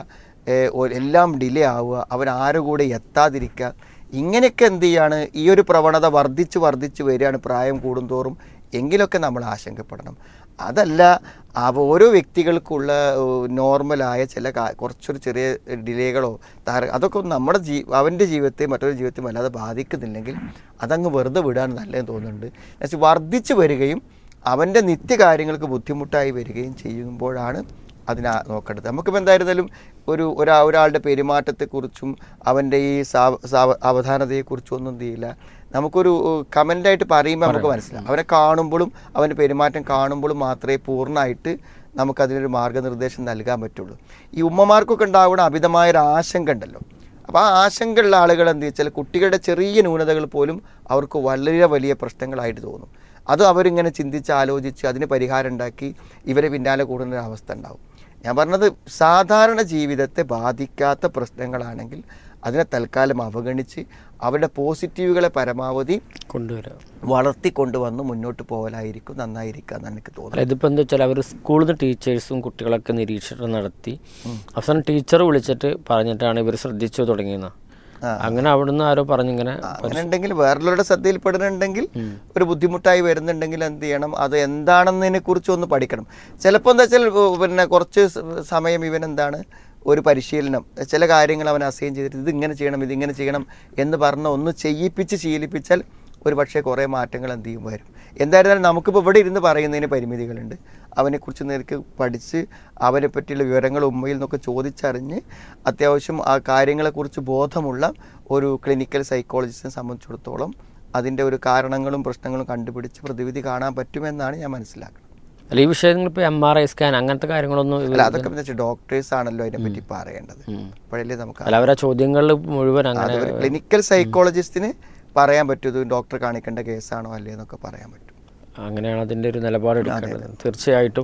എല്ലാം ഡിലേ ആവുക, അവൻ ആരുടെ കൂടെ എത്താതിരിക്കുക, ഇങ്ങനെയൊക്കെ എന്ത് ചെയ്യാണ് ഈ ഒരു പ്രവണത വർദ്ധിച്ച് വർദ്ധിച്ച് വരികയാണ് പ്രായം കൂടുന്തോറും. എങ്കിലൊക്കെ നമ്മൾ ആശങ്കപ്പെടണം. അതല്ല അപ്പോൾ ഓരോ വ്യക്തികൾക്കുള്ള നോർമലായ ചില കുറച്ചൊരു ചെറിയ ഡിലേകളോ താര അതൊക്കെ നമ്മുടെ ജീ അവൻ്റെ ജീവിതത്തെയും മറ്റൊരു ജീവിതത്തെയും വല്ലാതെ ബാധിക്കുന്നില്ലെങ്കിൽ അതങ്ങ് വെറുതെ വിടാൻ നല്ലതെന്ന് തോന്നുന്നുണ്ട്. എന്നുവെച്ചാൽ വർദ്ധിച്ചു വരികയും അവൻ്റെ നിത്യകാര്യങ്ങൾക്ക് ബുദ്ധിമുട്ടായി വരികയും ചെയ്യുമ്പോഴാണ് അതിനെ നോക്കേണ്ടത്. നമുക്കിപ്പോൾ എന്തായിരുന്നാലും ഒരു ഒരാ ഒരാളുടെ പെരുമാറ്റത്തെക്കുറിച്ചും അവൻ്റെ ഈ അവധാനതയെക്കുറിച്ചും ഒന്നും എന്ത് ചെയ്യില്ല, നമുക്കൊരു കമൻ്റായിട്ട് പറയുമ്പോൾ നമുക്ക് മനസ്സിലാവും. അവനെ കാണുമ്പോഴും അവൻ്റെ പെരുമാറ്റം കാണുമ്പോഴും മാത്രമേ പൂർണ്ണമായിട്ട് നമുക്കതിനൊരു മാർഗ്ഗനിർദ്ദേശം നൽകാൻ പറ്റുള്ളൂ. ഈ ഉമ്മമാർക്കൊക്കെ ഉണ്ടാവുന്ന അമിതമായൊരു ആശങ്ക ഉണ്ടല്ലോ. അപ്പോൾ ആ ആശങ്കയുള്ള ആളുകൾ എന്ത് വെച്ചാൽ കുട്ടികളുടെ ചെറിയ ന്യൂനതകൾ പോലും അവർക്ക് വളരെ വലിയ പ്രശ്നങ്ങളായിട്ട് തോന്നും. അത് അവരിങ്ങനെ ചിന്തിച്ച് ആലോചിച്ച് അതിന് പരിഹാരം ഉണ്ടാക്കി ഇവരെ പിന്നാലെ കൂടുന്നൊരു അവസ്ഥ ഉണ്ടാവും. ഞാൻ പറഞ്ഞത് സാധാരണ ജീവിതത്തെ ബാധിക്കാത്ത പ്രശ്നങ്ങളാണെങ്കിൽ അതിനെ തൽക്കാലം അവഗണിച്ച് അവരുടെ പോസിറ്റീവുകളെ പരമാവധി കൊണ്ടുവരാം, വളർത്തിക്കൊണ്ടുവന്ന് മുന്നോട്ട് പോകലായിരിക്കും നന്നായിരിക്കുക എന്നാണ് എനിക്ക് തോന്നുന്നത്. ഇതിപ്പോൾ എന്താ വെച്ചാൽ അവർ സ്കൂളിൽ നിന്ന് ടീച്ചേഴ്സും കുട്ടികളൊക്കെ നിരീക്ഷണം നടത്തി അവസാനം ടീച്ചർ വിളിച്ചിട്ട് പറഞ്ഞിട്ടാണ് ഇവർ ശ്രദ്ധിച്ചു തുടങ്ങിയെന്ന്. അങ്ങനെ അവിടുന്ന് ആരോ പറഞ്ഞിങ്ങനെ അങ്ങനെ ഉണ്ടെങ്കിൽ വേറെയുള്ളവരുടെ ശ്രദ്ധയിൽപ്പെടുന്നുണ്ടെങ്കിൽ ഒരു ബുദ്ധിമുട്ടായി വരുന്നുണ്ടെങ്കിൽ എന്ത് ചെയ്യണം, അത് എന്താണെന്നതിനെ കുറിച്ച് ഒന്ന് പഠിക്കണം. ചിലപ്പോൾ എന്താ വെച്ചാൽ പിന്നെ കുറച്ച് സമയം ഇവൻ എന്താണ് ഒരു പരിശീലനം, ചില കാര്യങ്ങൾ അവൻ അസൈൻ ചെയ്തിട്ട് ഇതിങ്ങനെ ചെയ്യണം ഇതിങ്ങനെ ചെയ്യണം എന്ന് പറഞ്ഞ് ഒന്ന് ചെയ്യിപ്പിച്ച് ശീലിപ്പിച്ചാൽ ഒരു പക്ഷേ കുറേ മാറ്റങ്ങൾ എന്ത് ചെയ്യും വരും. എന്തായിരുന്നാലും നമുക്കിപ്പോൾ ഇവിടെ ഇരുന്ന് പറയുന്നതിന് പരിമിതികളുണ്ട്. അവനെക്കുറിച്ച് നേർക്ക് പഠിച്ച് അവനെ പറ്റിയുള്ള വിവരങ്ങൾ ഉമ്മയിൽ നിന്നൊക്കെ ചോദിച്ചറിഞ്ഞ് അത്യാവശ്യം ആ കാര്യങ്ങളെക്കുറിച്ച് ബോധമുള്ള ഒരു ക്ലിനിക്കൽ സൈക്കോളജിസ്റ്റിനെ സംബന്ധിച്ചിടത്തോളം അതിൻ്റെ ഒരു കാരണങ്ങളും പ്രശ്നങ്ങളും കണ്ടുപിടിച്ച് പ്രതിവിധി കാണാൻ പറ്റുമെന്നാണ് ഞാൻ മനസ്സിലാക്കുന്നത്. അല്ല, ഈ വിഷയങ്ങൾ ഇപ്പോൾ എം ആർ ഐ സ്കാൻ അങ്ങനത്തെ കാര്യങ്ങളൊന്നും അല്ല, അതൊക്കെ വെച്ചാൽ ഡോക്ടേഴ്സ് ആണല്ലോ അതിനെപ്പറ്റി പറയേണ്ടത്. അപ്പോഴല്ലേ നമുക്ക് അല്ല അവരെ ചോദ്യങ്ങളിൽ മുഴുവൻ അങ്ങനെ ക്ലിനിക്കൽ സൈക്കോളജിസ്റ്റിന് പറയാൻ പറ്റും ഇത് ഡോക്ടറെ കാണിക്കേണ്ട കേസാണോ അല്ലേ എന്നൊക്കെ പറയാൻ പറ്റും. അങ്ങനെയാണ് അതിൻ്റെ ഒരു നിലപാടെടുക്കേണ്ടത്. തീർച്ചയായിട്ടും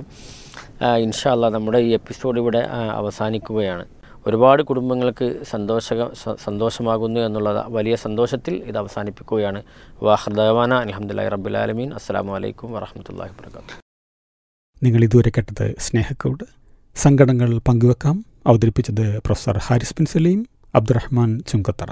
ഇൻഷാ അല്ലാഹ് നമ്മുടെ ഈ എപ്പിസോഡ് ഇവിടെ അവസാനിക്കുകയാണ്. ഒരുപാട് കുടുംബങ്ങൾക്ക് സന്തോഷ സന്തോഷമാകുന്നു എന്നുള്ള വലിയ സന്തോഷത്തിൽ ഇത് അവസാനിപ്പിക്കുകയാണ്. വാഖിർ ദഅവാന അൽഹംദുലില്ലാഹി റബ്ബിൽ ആലമീൻ. അസ്സലാമു അലൈക്കും വറഹ്മത്തുള്ളാഹി വബറകാതുഹു. നിങ്ങൾ ഇതുവരെ കേട്ടത് സ്നേഹക്കോട് സങ്കടങ്ങൾ പങ്കുവെക്കാം. അവതരിപ്പിച്ചത് professor Haris bin Saleem, Abdurahman Chungathara.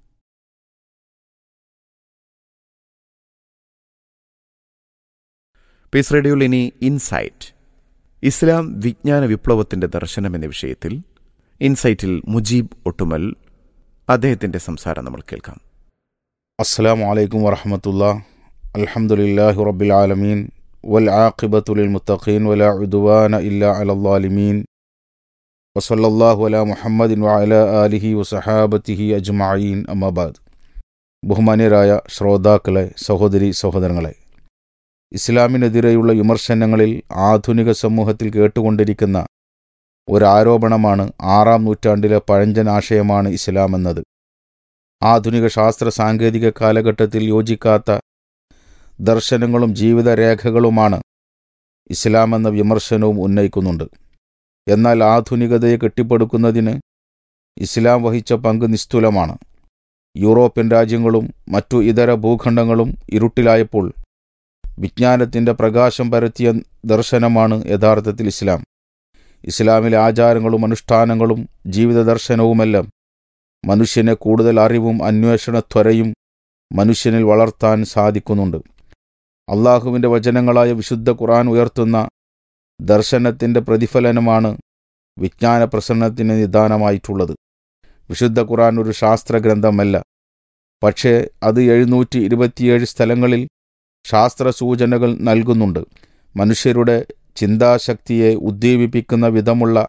Piece റേഡിയോയിൽ ഇനി ഇൻസൈറ്റ്, ഇസ്ലാം വിജ്ഞാന വിപ്ലവത്തിൻ്റെ ദർശനം എന്ന വിഷയത്തിൽ ഇൻസൈറ്റിൽ മുജീബ് ഒട്ടുമൽ, അദ്ദേഹത്തിൻ്റെ സംസാരം നമ്മൾ കേൾക്കാം. അസ്സലാമു അലൈക്കും വറഹ്മത്തുള്ളാഹി. അൽഹംദുലില്ലാഹി റബ്ബിൽ ആലമീൻ വൽ ആഖിബത്തു ലിൽ മുത്തഖീൻ വലാ ഉദ്വാന ഇല്ലാ അലൽ ളാലിമീൻ വസല്ലല്ലാഹു അലാ മുഹമ്മദിൻ വഅലാ ആലിഹി വസഹാബത്തിഹി അജ്മഈൻ. അമ്മാ ബഅദ്. ബഹുമാന്യരായ ശ്രോതാക്കളെ, സഹോദരി സഹോദരങ്ങളെ, ഇസ്ലാമിനെതിരെയുള്ള വിമർശനങ്ങളിൽ ആധുനിക സമൂഹത്തിൽ കേട്ടുകൊണ്ടിരിക്കുന്ന ഒരാരോപണമാണ് ആറാം നൂറ്റാണ്ടിലെ പഴഞ്ചൻ ആശയമാണ് ഇസ്ലാം എന്നത്. ആധുനിക ശാസ്ത്ര സാങ്കേതിക കാലഘട്ടത്തിൽ യോജിക്കാത്ത ദർശനങ്ങളും ജീവിതരേഖകളുമാണ് ഇസ്ലാം എന്ന വിമർശനവും ഉന്നയിക്കുന്നുണ്ട്. എന്നാൽ ആധുനികതയെ കെട്ടിപ്പടുക്കുന്നതിന് ഇസ്ലാം വഹിച്ച പങ്ക് നിസ്തുലമാണ്. യൂറോപ്യൻ രാജ്യങ്ങളും മറ്റു ഇതര ഭൂഖണ്ഡങ്ങളും ഇരുട്ടിലായപ്പോൾ വിജ്ഞാനത്തിൻ്റെ പ്രകാശം പരത്തിയ ദർശനമാണ് യഥാർത്ഥത്തിൽ ഇസ്ലാം. ഇസ്ലാമിലെ ആചാരങ്ങളും അനുഷ്ഠാനങ്ങളും ജീവിത ദർശനവുമെല്ലാം മനുഷ്യനെ കൂടുതൽ അറിവും അന്വേഷണത്വരയും മനുഷ്യനിൽ വളർത്താൻ സാധിക്കുന്നുണ്ട്. അള്ളാഹുവിൻ്റെ വചനങ്ങളായ വിശുദ്ധ ഖുർആൻ ഉയർത്തുന്ന ദർശനത്തിൻ്റെ പ്രതിഫലനമാണ് വിജ്ഞാന പ്രസരണത്തിന് നിദാനമായിട്ടുള്ളത്. വിശുദ്ധ ഖുർആൻ ഒരു ശാസ്ത്രഗ്രന്ഥമല്ല, പക്ഷേ അത് എഴുന്നൂറ്റി ഇരുപത്തിയേഴ് സ്ഥലങ്ങളിൽ ശാസ്ത്ര സൂചനകൾ നൽകുന്നുണ്ട്. മനുഷ്യരുടെ ചിന്താശക്തിയെ ഉദ്ദീപിപ്പിക്കുന്ന വിധമുള്ള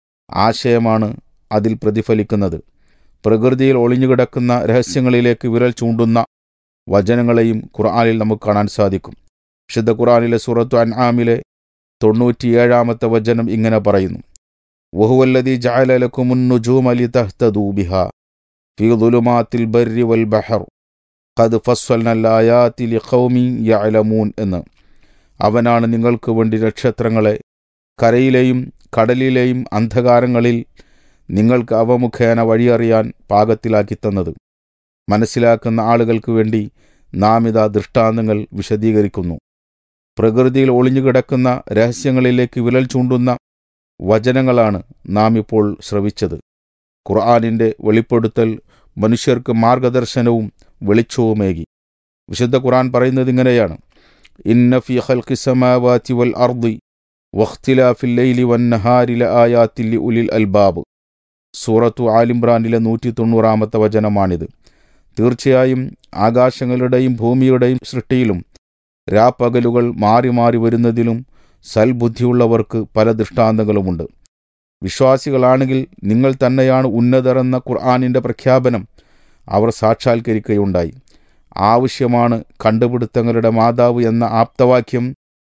ആശയമാണ് അതിൽ പ്രതിഫലിക്കുന്നത്. പ്രകൃതിയിൽ ഒളിഞ്ഞുകിടക്കുന്ന രഹസ്യങ്ങളിലേക്ക് വിരൽ ചൂണ്ടുന്ന വചനങ്ങളെയും ഖുർആനിൽ നമുക്ക് കാണാൻ സാധിക്കും. വിശുദ്ധ ഖുർആനിലെ സൂറത്തു അൻആമിലെ തൊണ്ണൂറ്റിയേഴാമത്തെ വചനം ഇങ്ങനെ പറയുന്നു: വഹുവല്ലദീ ജഅല ലക്കുമുൻ നുജൂമ ലിതഹ്തദൂ ബിഹാ ഫീ ദുലുമാത്തിൽ ബർരി വൽ ബഹർ ഖദ് ഫസ്സൽനൽ ആയാതി ലിഖൗമി യഅലമൂൻ എന്ന്. അവനാണ് നിങ്ങൾക്ക് വേണ്ടി നക്ഷത്രങ്ങളെ കരയിലെയും കടലിലെയും അന്ധകാരങ്ങളിൽ നിങ്ങൾക്ക് അവ മുഖേന വഴിയറിയാൻ പാകത്തിലാക്കി തന്നത്. മനസ്സിലാക്കുന്ന ആളുകൾക്ക് വേണ്ടി നാം ഇതാ ദൃഷ്ടാന്തങ്ങൾ വിശദീകരിക്കുന്നു. പ്രകൃതിയിൽ ഒളിഞ്ഞുകിടക്കുന്ന രഹസ്യങ്ങളിലേക്ക് വിരൽ ചൂണ്ടുന്ന വചനങ്ങളാണ് നാം ഇപ്പോൾ ശ്രവിച്ചത്. ഖുർആനിൻ്റെ വെളിപ്പെടുത്തൽ മനുഷ്യർക്ക് മാർഗദർശനവും വെളിച്ചവുമേകി. വിശുദ്ധ ഖുർആൻ പറയുന്നത് ഇങ്ങനെയാണ്: ഇന്ന ഫീ ഖൽഖി സമാവാതി വൽ അർദി വഖ്തിലാഫിൽ ലൈലി വന്നഹാരി ലആയാതിൻ ലിഉലിൽ അൽബാബ്. സൂറത്തു ആലിംറാനിലെ നൂറ്റി തൊണ്ണൂറാമത്തെ വചനമാണിത്. തീർച്ചയായും ആകാശങ്ങളുടെയും ഭൂമിയുടെയും സൃഷ്ടിയിലും രാപ്പകലുകൾ മാറി മാറി വരുന്നതിലും സൽബുദ്ധിയുള്ളവർക്ക് പല ദൃഷ്ടാന്തങ്ങളുമുണ്ട്. വിശ്വാസികളാണെങ്കിൽ നിങ്ങൾ തന്നെയാണ് ഉന്നതരെന്ന ഖുർആനിൻ്റെ പ്രഖ്യാപനം അവർ സാക്ഷാത്കരിക്കുകയുണ്ടായി. ആവശ്യമാണ് കണ്ടുപിടുത്തങ്ങളുടെ മാതാവ് എന്ന ആപ്തവാക്യം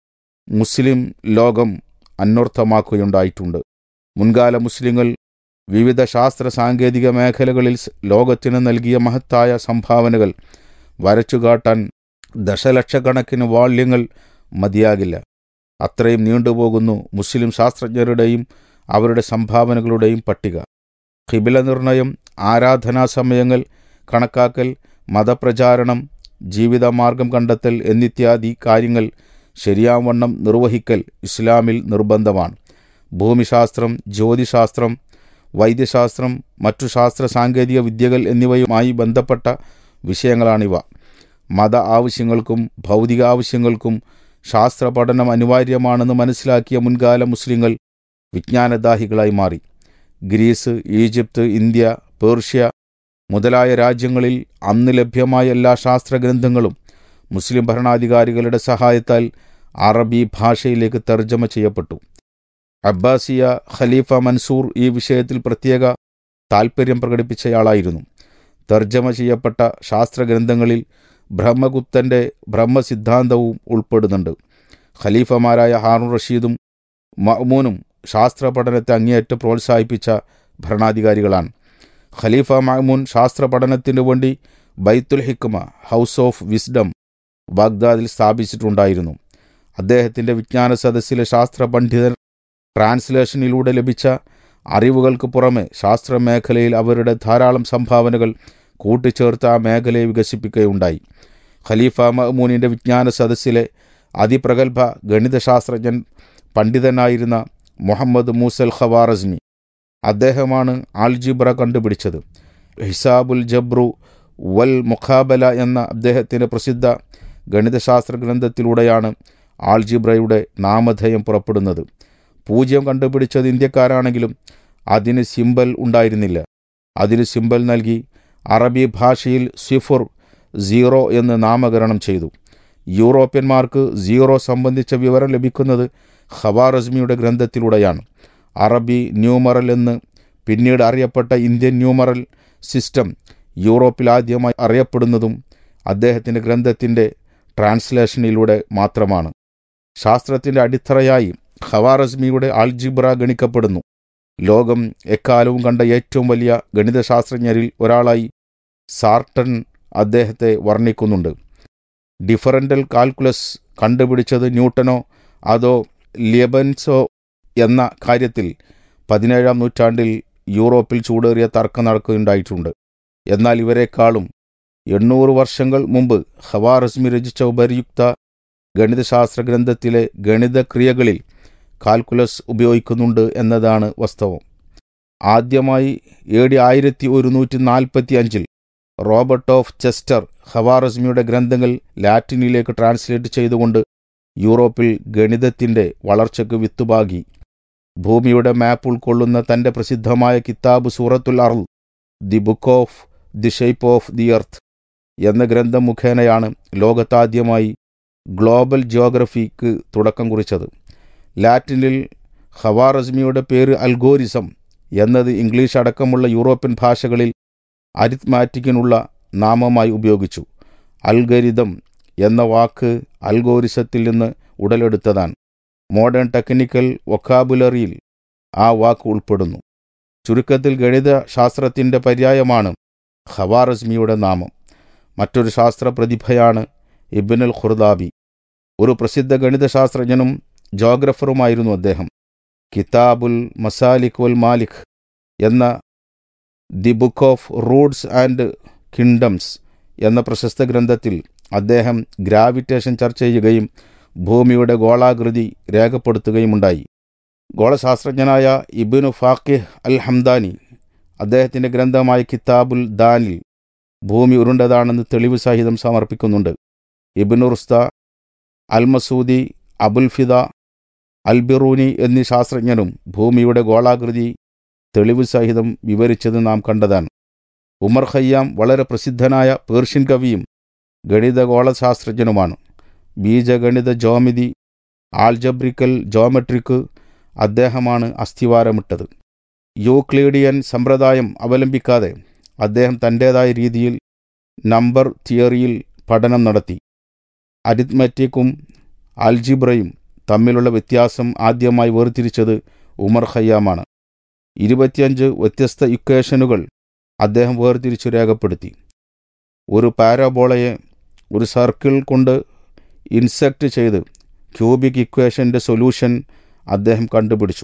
മുസ്ലിം ലോകം അന്വർത്ഥമാക്കുകയുണ്ടായിട്ടുണ്ട്. മുൻകാല മുസ്ലിങ്ങൾ വിവിധ ശാസ്ത്ര സാങ്കേതിക മേഖലകളിൽ ലോകത്തിന് നൽകിയ മഹത്തായ സംഭാവനകൾ വരച്ചുകാട്ടാൻ ദശലക്ഷക്കണക്കിന് വാള്യങ്ങൾ മതിയാകില്ല. അത്രയും നീണ്ടുപോകുന്നു മുസ്ലിം ശാസ്ത്രജ്ഞരുടെയും അവരുടെ സംഭാവനകളുടെയും പട്ടിക. ഖിബില നിർണയം, ആരാധനാ സമയങ്ങൾ കണക്കാക്കൽ, മതപ്രചാരണം, ജീവിതമാർഗം കണ്ടെത്തൽ എന്നിത്യാദി കാര്യങ്ങൾ ശരിയാവണ്ണം നിർവഹിക്കൽ ഇസ്ലാമിൽ നിർബന്ധമാണ്. ഭൂമിശാസ്ത്രം, ജ്യോതിശാസ്ത്രം, വൈദ്യശാസ്ത്രം, മറ്റു ശാസ്ത്ര സാങ്കേതിക വിദ്യകൾ എന്നിവയുമായി ബന്ധപ്പെട്ട വിഷയങ്ങളാണിവ. മത ആവശ്യങ്ങൾക്കും ഭൗതിക ആവശ്യങ്ങൾക്കും ശാസ്ത്ര പഠനം അനിവാര്യമാണെന്ന് മനസ്സിലാക്കിയ മുൻകാല മുസ്ലിങ്ങൾ വിജ്ഞാനദാഹികളായി മാറി. ഗ്രീസ്, ഈജിപ്ത്, ഇന്ത്യ, പേർഷ്യ മുതലായ രാജ്യങ്ങളിൽ അന്ന് ലഭ്യമായ എല്ലാ ശാസ്ത്രഗ്രന്ഥങ്ങളും മുസ്ലിം ഭരണാധികാരികളുടെ സഹായത്താൽ അറബി ഭാഷയിലേക്ക് തർജ്ജമ ചെയ്യപ്പെട്ടു. അബ്ബാസിയ ഖലീഫ മൻസൂർ ഈ വിഷയത്തിൽ പ്രത്യേക താൽപ്പര്യം പ്രകടിപ്പിച്ചയാളായിരുന്നു. തർജ്ജമ ചെയ്യപ്പെട്ട ശാസ്ത്രഗ്രന്ഥങ്ങളിൽ ബ്രഹ്മഗുപ്തൻ്റെ ബ്രഹ്മസിദ്ധാന്തവും ഉൾപ്പെടുന്നുണ്ട്. ഖലീഫമാരായ ഹാറൂൺ റഷീദും മഅ്മൂനും ശാസ്ത്ര പഠനത്തെ അങ്ങേയറ്റം പ്രോത്സാഹിപ്പിച്ച ഭരണാധികാരികളാണ്. ഖലീഫ മഅ്മൂൻ ശാസ്ത്ര പഠനത്തിനു വേണ്ടി ബൈത്തുൽ ഹിക്മ, ഹൗസ് ഓഫ് വിസ്ഡം ബാഗ്ദാദിൽ സ്ഥാപിച്ചിട്ടുണ്ടായിരുന്നു. അദ്ദേഹത്തിൻ്റെ വിജ്ഞാന സദസ്സിലെ ശാസ്ത്ര പണ്ഡിതർ ട്രാൻസ്ലേഷനിലൂടെ ലഭിച്ച അറിവുകൾക്ക് പുറമെ ശാസ്ത്രമേഖലയിൽ അവരുടെ ധാരാളം സംഭാവനകൾ കൂട്ടിച്ചേർത്ത് ആ മേഖലയെ വികസിപ്പിക്കുകയുണ്ടായി. ഖലീഫ മഅ്മൂനിൻ്റെ വിജ്ഞാന സദസ്സിലെ അതിപ്രഗത്ഭ ഗണിതശാസ്ത്രജ്ഞൻ പണ്ഡിതനായിരുന്ന മുഹമ്മദ് മൂസൽ ഖവാറസ്മി. അദ്ദേഹമാണ് ആൽജിബ്ര കണ്ടുപിടിച്ചത്. ഹിസാബുൽ ജബ്രു വൽ മുഖാബല എന്ന അദ്ദേഹത്തിൻ്റെ പ്രസിദ്ധ ഗണിതശാസ്ത്ര ഗ്രന്ഥത്തിലൂടെയാണ് ആൽജിബ്രയുടെ നാമധേയം പുറപ്പെടുന്നത്. പൂജ്യം കണ്ടുപിടിച്ചത് ഇന്ത്യക്കാരാണെങ്കിലും അതിന് സിമ്പൽ ഉണ്ടായിരുന്നില്ല. അതിന് സിമ്പൽ നൽകി അറബി ഭാഷയിൽ സിഫുർ, സീറോ എന്ന് നാമകരണം ചെയ്തു. യൂറോപ്യന്മാർക്ക് സീറോ സംബന്ധിച്ച വിവരം ലഭിക്കുന്നത് ഖവാറസ്മിയുടെ ഗ്രന്ഥത്തിലൂടെയാണ്. അറബി ന്യൂമറൽ എന്ന് പിന്നീട് അറിയപ്പെട്ട ഇന്ത്യൻ ന്യൂമറൽ സിസ്റ്റം യൂറോപ്പിൽ ആദ്യമായി അറിയപ്പെടുന്നതും അദ്ദേഹത്തിൻ്റെ ഗ്രന്ഥത്തിൻ്റെ ട്രാൻസ്ലേഷനിലൂടെ മാത്രമാണ്. ശാസ്ത്രത്തിൻ്റെ അടിത്തറയായി ഖവാറസ്മിയുടെ ആൽജിബ്ര ഗണിക്കപ്പെടുന്നു. ലോകം എക്കാലവും കണ്ട ഏറ്റവും വലിയ ഗണിതശാസ്ത്രജ്ഞരിൽ ഒരാളായി സാർട്ടൺ അദ്ദേഹത്തെ വർണ്ണിക്കുന്നുണ്ട്. ഡിഫറൻ്റൽ കാൽക്കുലസ് കണ്ടുപിടിച്ചത് ന്യൂട്ടനോ അതോ ലിയബൻസോ എന്ന കാര്യത്തിൽ പതിനേഴാം നൂറ്റാണ്ടിൽ യൂറോപ്പിൽ ചൂടേറിയ തർക്കം നടക്കുകയുണ്ടായിട്ടുണ്ട്. എന്നാൽ ഇവരെക്കാളും എണ്ണൂറ് വർഷങ്ങൾ മുമ്പ് ഖവാറിസ്മി രചിച്ച ഉപരിയുക്ത ഗണിതശാസ്ത്ര ഗ്രന്ഥത്തിലെ ഗണിതക്രിയകളിൽ കാൽക്കുലസ് ഉപയോഗിക്കുന്നുണ്ട് എന്നതാണ് വാസ്തവം. ആദ്യമായി എ ഡി ആയിരത്തി ഒരുന്നൂറ്റി നാൽപ്പത്തി അഞ്ചിൽ റോബർട്ട് ഓഫ് ചെസ്റ്റർ ഖവാറിസ്മിയുടെ ഗ്രന്ഥങ്ങൾ ലാറ്റിനിലേക്ക് ട്രാൻസ്ലേറ്റ് ചെയ്തുകൊണ്ട് യൂറോപ്പിൽ ഗണിതത്തിൻ്റെ വളർച്ചയ്ക്ക് വിത്തുപാകി. ഭൂമിയുടെ മാപ്പ് ഉൾക്കൊള്ളുന്ന തൻ്റെ പ്രസിദ്ധമായ കിതാബ് സൂറത്തുൽ അർള്, the book of the shape of the earth എന്ന ഗ്രന്ഥം മുഖേനയാണ് ലോകത്താദ്യമായി ഗ്ലോബൽ ജിയോഗ്രഫിക്ക് തുടക്കം കുറിച്ചത്. ലാറ്റിനിൽ ഖവാറിസ്മിയുടെ പേര് അൽഗോരിസം എന്നത് ഇംഗ്ലീഷ് അടക്കമുള്ള യൂറോപ്യൻ ഭാഷകളിൽ അരിത്മാറ്റിക്കിനുള്ള നാമമായി ഉപയോഗിച്ചു. അൽഗരിതം എന്ന വാക്ക് അൽഗോരിസത്തിൽ നിന്ന് ഉടലെടുത്തതാണ്. മോഡേൺ ടെക്നിക്കൽ വൊക്കാബുലറിയിൽ ആ വാക്ക് ഉൾപ്പെടുന്നു. ചുരുക്കത്തിൽ ഗണിതശാസ്ത്രത്തിൻ്റെ പര്യായമാണ് ഖവാറിസ്മിയുടെ നാമം. മറ്റൊരു ശാസ്ത്ര പ്രതിഭയാണ് ഇബ്നുൽ ഖുർദാബി. ഒരു പ്രസിദ്ധ ഗണിതശാസ്ത്രജ്ഞനും ജോഗ്രഫറുമായിരുന്നു അദ്ദേഹം. കിതാബുൽ മസാലിക് വൽ മാലിക് എന്ന the book of Roots and kingdoms എന്ന പ്രശസ്ത ഗ്രന്ഥത്തിൽ അദ്ദേഹം ഗ്രാവിറ്റേഷൻ ചർച്ച ചെയ്യുകയും ഭൂമിയുടെ ഗോളാകൃതി രേഖപ്പെടുത്തുകയുമുണ്ടായി. ഗോളശാസ്ത്രജ്ഞനായ ഇബ്നു ഫാഖിഹ് അൽ ഹംദാനി അദ്ദേഹത്തിൻ്റെ ഗ്രന്ഥമായ കിതാബുൽ ദാനിൽ ഭൂമി ഉരുണ്ടതാണെന്ന് തെളിവ് സഹിതം സമർപ്പിക്കുന്നുണ്ട്. ഇബ്നു റുസ്ത, അൽ മസൂദി, അബുൽ ഫിദ, അൽ ബിറൂനി എന്നീ ശാസ്ത്രജ്ഞരും ഭൂമിയുടെ ഗോളാകൃതി തെളിവ് സഹിതം വിവരിച്ചത് നാം കണ്ടതാണ്. ഉമർ ഖയ്യാം വളരെ പ്രസിദ്ധനായ പേർഷ്യൻ കവിയും ഗണിത ഗോളശാസ്ത്രജ്ഞനുമാണ്. ബീജഗണിത ജോമിതി, ആൾജബ്രിക്കൽ ജോമെട്രിക്ക് അദ്ദേഹമാണ് അസ്ഥിവാരമിട്ടത്. യൂക്ലിഡിയൻ സമ്പ്രദായം അവലംബിക്കാതെ അദ്ദേഹം തൻ്റേതായ രീതിയിൽ നമ്പർ തിയറിയിൽ പഠനം നടത്തി. അരിത്മെറ്റിക്കും ആൽജിബ്രയും തമ്മിലുള്ള വ്യത്യാസം ആദ്യമായി വേർതിരിച്ചത് ഉമർ ഖയ്യാമാണ്. ഇരുപത്തിയഞ്ച് വ്യത്യസ്ത ഇക്വേഷനുകൾ അദ്ദേഹം വേർതിരിച്ചു രേഖപ്പെടുത്തി. ഒരു പാരാബോളയെ ഒരു സർക്കിൾ കൊണ്ട് ഇൻസെക്റ്റ് ചെയ്ത് ക്യൂബിക് ഇക്വേഷൻ്റെ സൊല്യൂഷൻ അദ്ദേഹം കണ്ടുപിടിച്ചു.